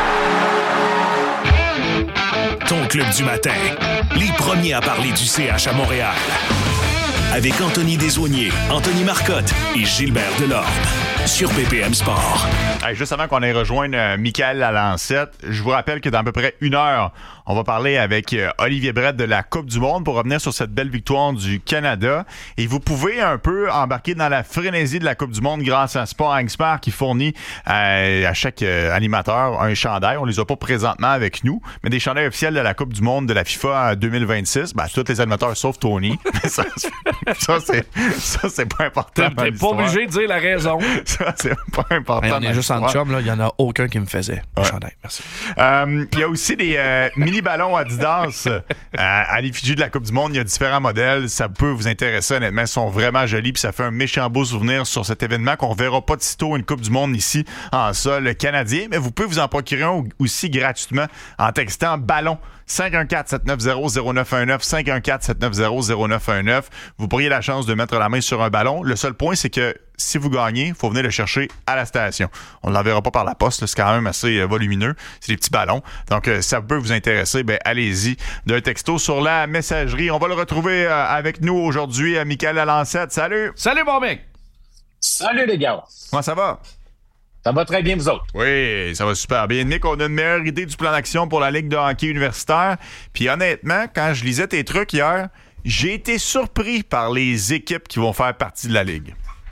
Ton club du matin. Les premiers à parler du C H à Montréal. Avec Anthony Desaulniers, Anthony Marcotte et Gilbert Delorme. Sur B P M Sport. Hey, juste avant qu'on aille rejoindre euh, Michael Lalancette, je vous rappelle que dans à peu près une heure, on va parler avec euh, Olivier Brett de la Coupe du Monde pour revenir sur cette belle victoire du Canada. Et vous pouvez un peu embarquer dans la frénésie de la Coupe du Monde grâce à Sport Expert qui fournit euh, à chaque euh, animateur un chandail. On les a pas présentement avec nous, mais des chandails officiels de la Coupe du Monde de la FIFA deux mille vingt-six. Ben, tous les animateurs sauf Tony. ça, ça, c'est, ça, c'est pas important. T'es pas obligé de dire la raison. Ça, c'est pas important. Hey, on est juste en chum, là. Il y en a aucun qui me faisait. Ouais. Chandail, merci. Euh, il y a aussi des euh, mini-ballons Adidas euh, à l'effigie de la Coupe du Monde. Il y a différents modèles. Ça peut vous intéresser, honnêtement. Ils sont vraiment jolis. Puis ça fait un méchant beau souvenir sur cet événement qu'on ne verra pas de sitôt une Coupe du Monde ici en sol canadien. Mais vous pouvez vous en procurer un aussi gratuitement en textant ballon cinq un quatre, sept neuf zéro, zéro neuf un neuf, cinq un quatre, sept neuf zéro, zéro neuf un neuf. Vous pourriez la chance de mettre la main sur un ballon. Le seul point, c'est que si vous gagnez, il faut venir le chercher à la station. On ne l'enverra pas par la poste. Là, c'est quand même assez euh, volumineux. C'est des petits ballons. Donc, euh, ça peut vous intéresser. Ben, allez-y. D'un texto sur la messagerie. On va le retrouver euh, avec nous aujourd'hui, euh, Michael Lalancette. Salut! Salut, mon mec! Salut, les gars! Comment ça va? Ça va très bien, vous autres? Oui, ça va super bien. Nick, on a une meilleure idée du plan d'action pour la Ligue de hockey universitaire. Puis honnêtement, quand je lisais tes trucs hier, j'ai été surpris par les équipes qui vont faire partie de la Ligue.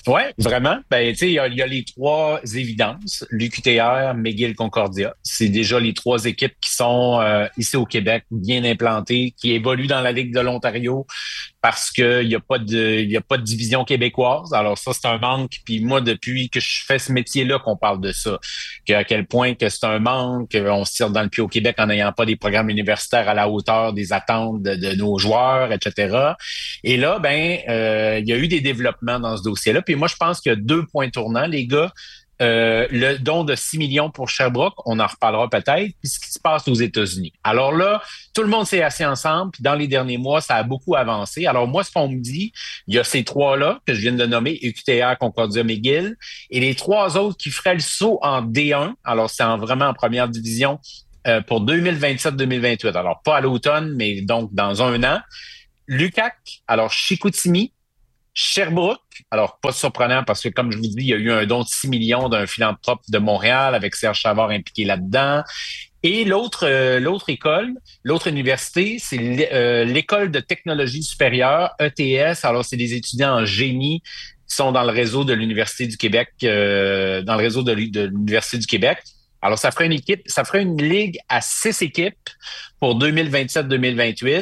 Oui, vraiment. Ben, tu sais, il y, y a les trois évidences. l'U Q T R, McGill, Concordia. C'est déjà les trois équipes qui sont euh, ici au Québec, bien implantées, qui évoluent dans la Ligue de l'Ontario parce qu'il n'y a pas de il y a pas de division québécoise. Alors ça, c'est un manque. Puis moi, depuis que je fais ce métier-là, qu'on parle de ça, que, à quel point que c'est un manque, qu'on se tire dans le pied au Québec en n'ayant pas des programmes universitaires à la hauteur des attentes de, de nos joueurs, et cetera. Et là, ben, euh, il y a eu des développements dans ce dossier-là. Puis moi, je pense qu'il y a deux points tournants, les gars. Euh, le don de six millions pour Sherbrooke, on en reparlera peut-être, puis ce qui se passe aux États-Unis. Alors là, tout le monde s'est assis ensemble, puis dans les derniers mois, ça a beaucoup avancé. Alors moi, ce qu'on me dit, il y a ces trois-là que je viens de nommer, U Q T R, Concordia, McGill, et les trois autres qui feraient le saut en D un, alors c'est en, vraiment en première division, euh, pour deux mille vingt-sept deux mille vingt-huit. Alors pas à l'automne, mais donc dans un an. L'U Q A C, alors Chicoutimi, Sherbrooke, alors pas surprenant parce que, comme je vous dis, il y a eu un don de six millions d'un philanthrope de Montréal avec Serge Savard impliqué là-dedans. Et l'autre euh, l'autre école, l'autre université, c'est l'École de technologie supérieure, E T S. Alors, c'est des étudiants en génie qui sont dans le réseau de l'Université du Québec, euh, dans le réseau de l'Université du Québec. Alors, ça ferait une équipe, ça ferait une ligue à six équipes pour deux mille vingt-sept deux mille vingt-huit.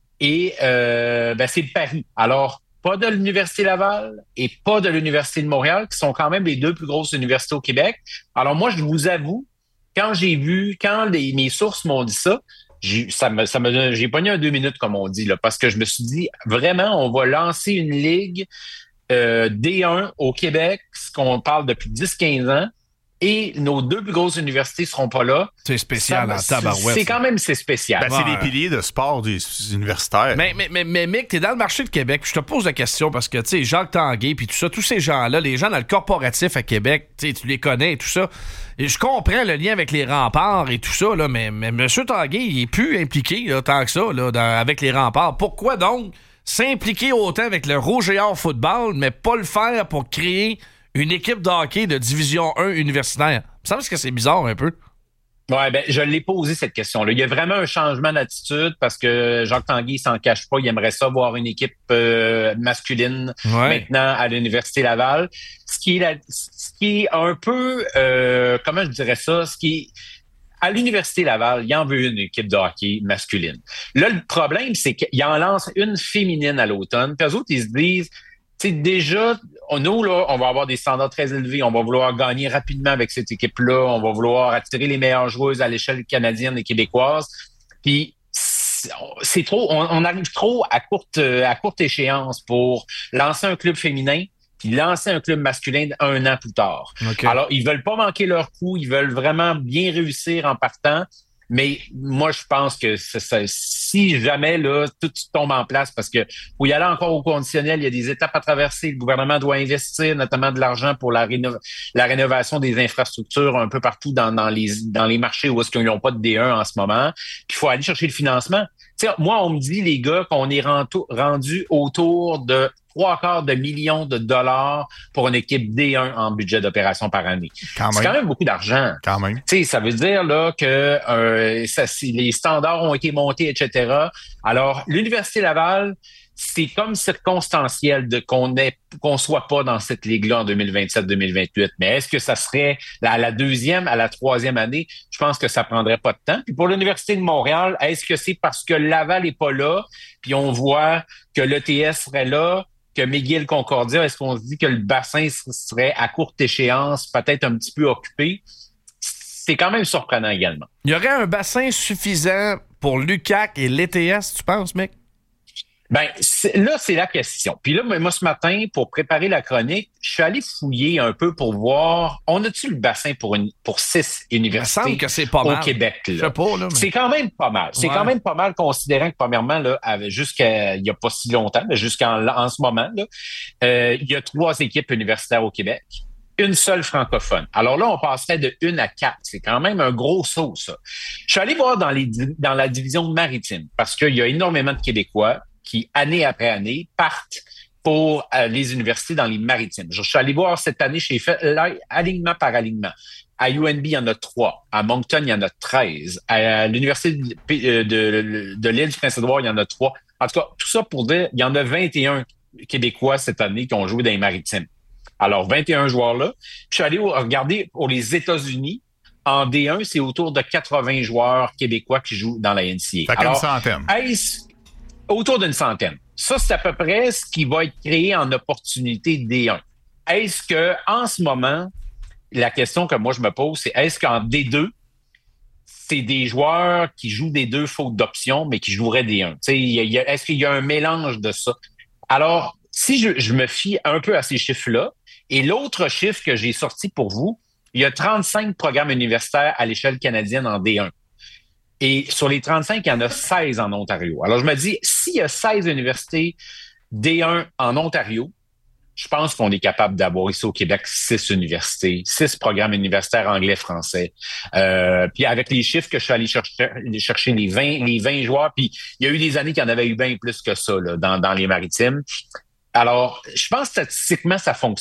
Et euh, ben, c'est le pari. Alors, pas de l'Université Laval et pas de l'Université de Montréal, qui sont quand même les deux plus grosses universités au Québec. Alors moi, je vous avoue, quand j'ai vu, quand les, mes sources m'ont dit ça, j'ai, ça me, ça me, j'ai pogné un deux minutes, comme on dit, là, parce que je me suis dit, vraiment, on va lancer une ligue euh, D un au Québec, ce qu'on parle depuis dix quinze ans, et nos deux plus grosses universités seront pas là. C'est spécial en tabarouette. C'est quand même c'est spécial. Ben, c'est ouais. les piliers de sport des universitaires. Mais, mais, mais, mais Mick, t'es dans le marché de Québec. Je te pose la question parce que, tu sais, Jacques Tanguay puis tout ça, tous ces gens-là, les gens dans le corporatif à Québec, tu sais, tu les connais et tout ça. Et je comprends le lien avec les remparts et tout ça, là, mais, mais M. Tanguay, il est plus impliqué là, tant que ça là, dans, avec les remparts. Pourquoi donc s'impliquer autant avec le Rouge et Or football, mais pas le faire pour créer une équipe de hockey de division un universitaire? Il me semble que c'est bizarre un peu. Ouais, ben, je l'ai posé cette question-là. Il y a vraiment un changement d'attitude parce que Jacques Tanguay, il s'en cache pas. Il aimerait ça voir une équipe euh, masculine ouais. maintenant à l'Université Laval. Ce qui est, la, ce qui est un peu, euh, comment je dirais ça, ce qui est, à l'Université Laval, il en veut une équipe de hockey masculine. Là, le problème, c'est qu'il en lance une féminine à l'automne. Puis eux autres, ils se disent, tu sais, déjà, nous, là, on va avoir des standards très élevés. On va vouloir gagner rapidement avec cette équipe-là. On va vouloir attirer les meilleures joueuses à l'échelle canadienne et québécoise. Puis, c'est trop, on, on arrive trop à courte, à courte échéance pour lancer un club féminin puis lancer un club masculin un an plus tard. Okay. Alors, ils veulent pas manquer leur coup. Ils veulent vraiment bien réussir en partant. Mais moi, je pense que ça, ça, si jamais là tout tombe en place, parce que pour y aller encore au conditionnel, il y a des étapes à traverser. Le gouvernement doit investir notamment de l'argent pour la, réno- la rénovation des infrastructures un peu partout dans, dans les dans les marchés où est-ce qu'ils n'ont pas de D un en ce moment. Puis il faut aller chercher le financement. T'sais, moi, on me dit, les gars, qu'on est rendu autour de trois quarts de millions de dollars pour une équipe D un en budget d'opération par année. Quand c'est quand même beaucoup d'argent. Quand même. T'sais, ça veut dire là que euh, ça, si les standards ont été montés, et cetera. Alors, l'Université Laval, c'est comme circonstanciel de qu'on ait, qu'on soit pas dans cette ligue-là en deux mille vingt-sept deux mille vingt-huit. Mais est-ce que ça serait à la deuxième, à la troisième année? Je pense que ça prendrait pas de temps. Puis pour l'Université de Montréal, est-ce que c'est parce que Laval est pas là, puis on voit que l'E T S serait là, que McGill Concordia, est-ce qu'on se dit que le bassin serait à courte échéance, peut-être un petit peu occupé? C'est quand même surprenant également. Il y aurait un bassin suffisant pour l'U Q A C et l'E T S, tu penses, mec? Ben c'est, là, c'est la question. Puis là, moi, ce matin, pour préparer la chronique, je suis allé fouiller un peu pour voir, on a-tu le bassin pour une pour six universités il me semble que c'est pas au mal. Québec? Là? Je sais pas, là, mais... C'est quand même pas mal. C'est ouais. quand même pas mal, considérant que, premièrement, là, jusqu'à il y a pas si longtemps, mais jusqu'en en ce moment, là, euh, il y a trois équipes universitaires au Québec. Une seule francophone. Alors là, on passerait de une à quatre. C'est quand même un gros saut, ça. Je suis allé voir dans les dans la division maritime, parce qu'il y a énormément de Québécois qui, année après année, partent pour euh, les universités dans les maritimes. Je suis allé voir cette année, j'ai fait là, alignement par alignement. À U N B, il y en a trois. À Moncton, il y en a treize. À l'Université de, de, de, de l'île du Prince-Édouard, il y en a trois. En tout cas, tout ça pour dire, il y en a vingt et un Québécois cette année qui ont joué dans les maritimes. Alors, vingt et un joueurs là. Puis, je suis allé regarder pour les États-Unis. En D un, c'est autour de quatre-vingts joueurs québécois qui jouent dans la N C A A. Fait qu'une centaine. Est-ce, autour d'une centaine. Ça, c'est à peu près ce qui va être créé en opportunité D un. Est-ce que, en ce moment, la question que moi je me pose, c'est est-ce qu'en D deux, c'est des joueurs qui jouent D deux faute d'option, mais qui joueraient D un? T'sais, y a, y a, est-ce qu'il y a un mélange de ça? Alors, si je, je me fie un peu à ces chiffres-là, et l'autre chiffre que j'ai sorti pour vous, il y a trente-cinq programmes universitaires à l'échelle canadienne en D un. Et sur les trente-cinq, il y en a seize en Ontario. Alors, je me dis, s'il y a seize universités D un en Ontario, je pense qu'on est capable d'avoir ici au Québec six universités, six programmes universitaires anglais-français. Euh, puis avec les chiffres que je suis allé chercher, chercher les vingt, les vingt joueurs, puis il y a eu des années qu'il y en avait eu bien plus que ça là, dans, dans les maritimes. Alors, je pense que statistiquement, ça fonctionne.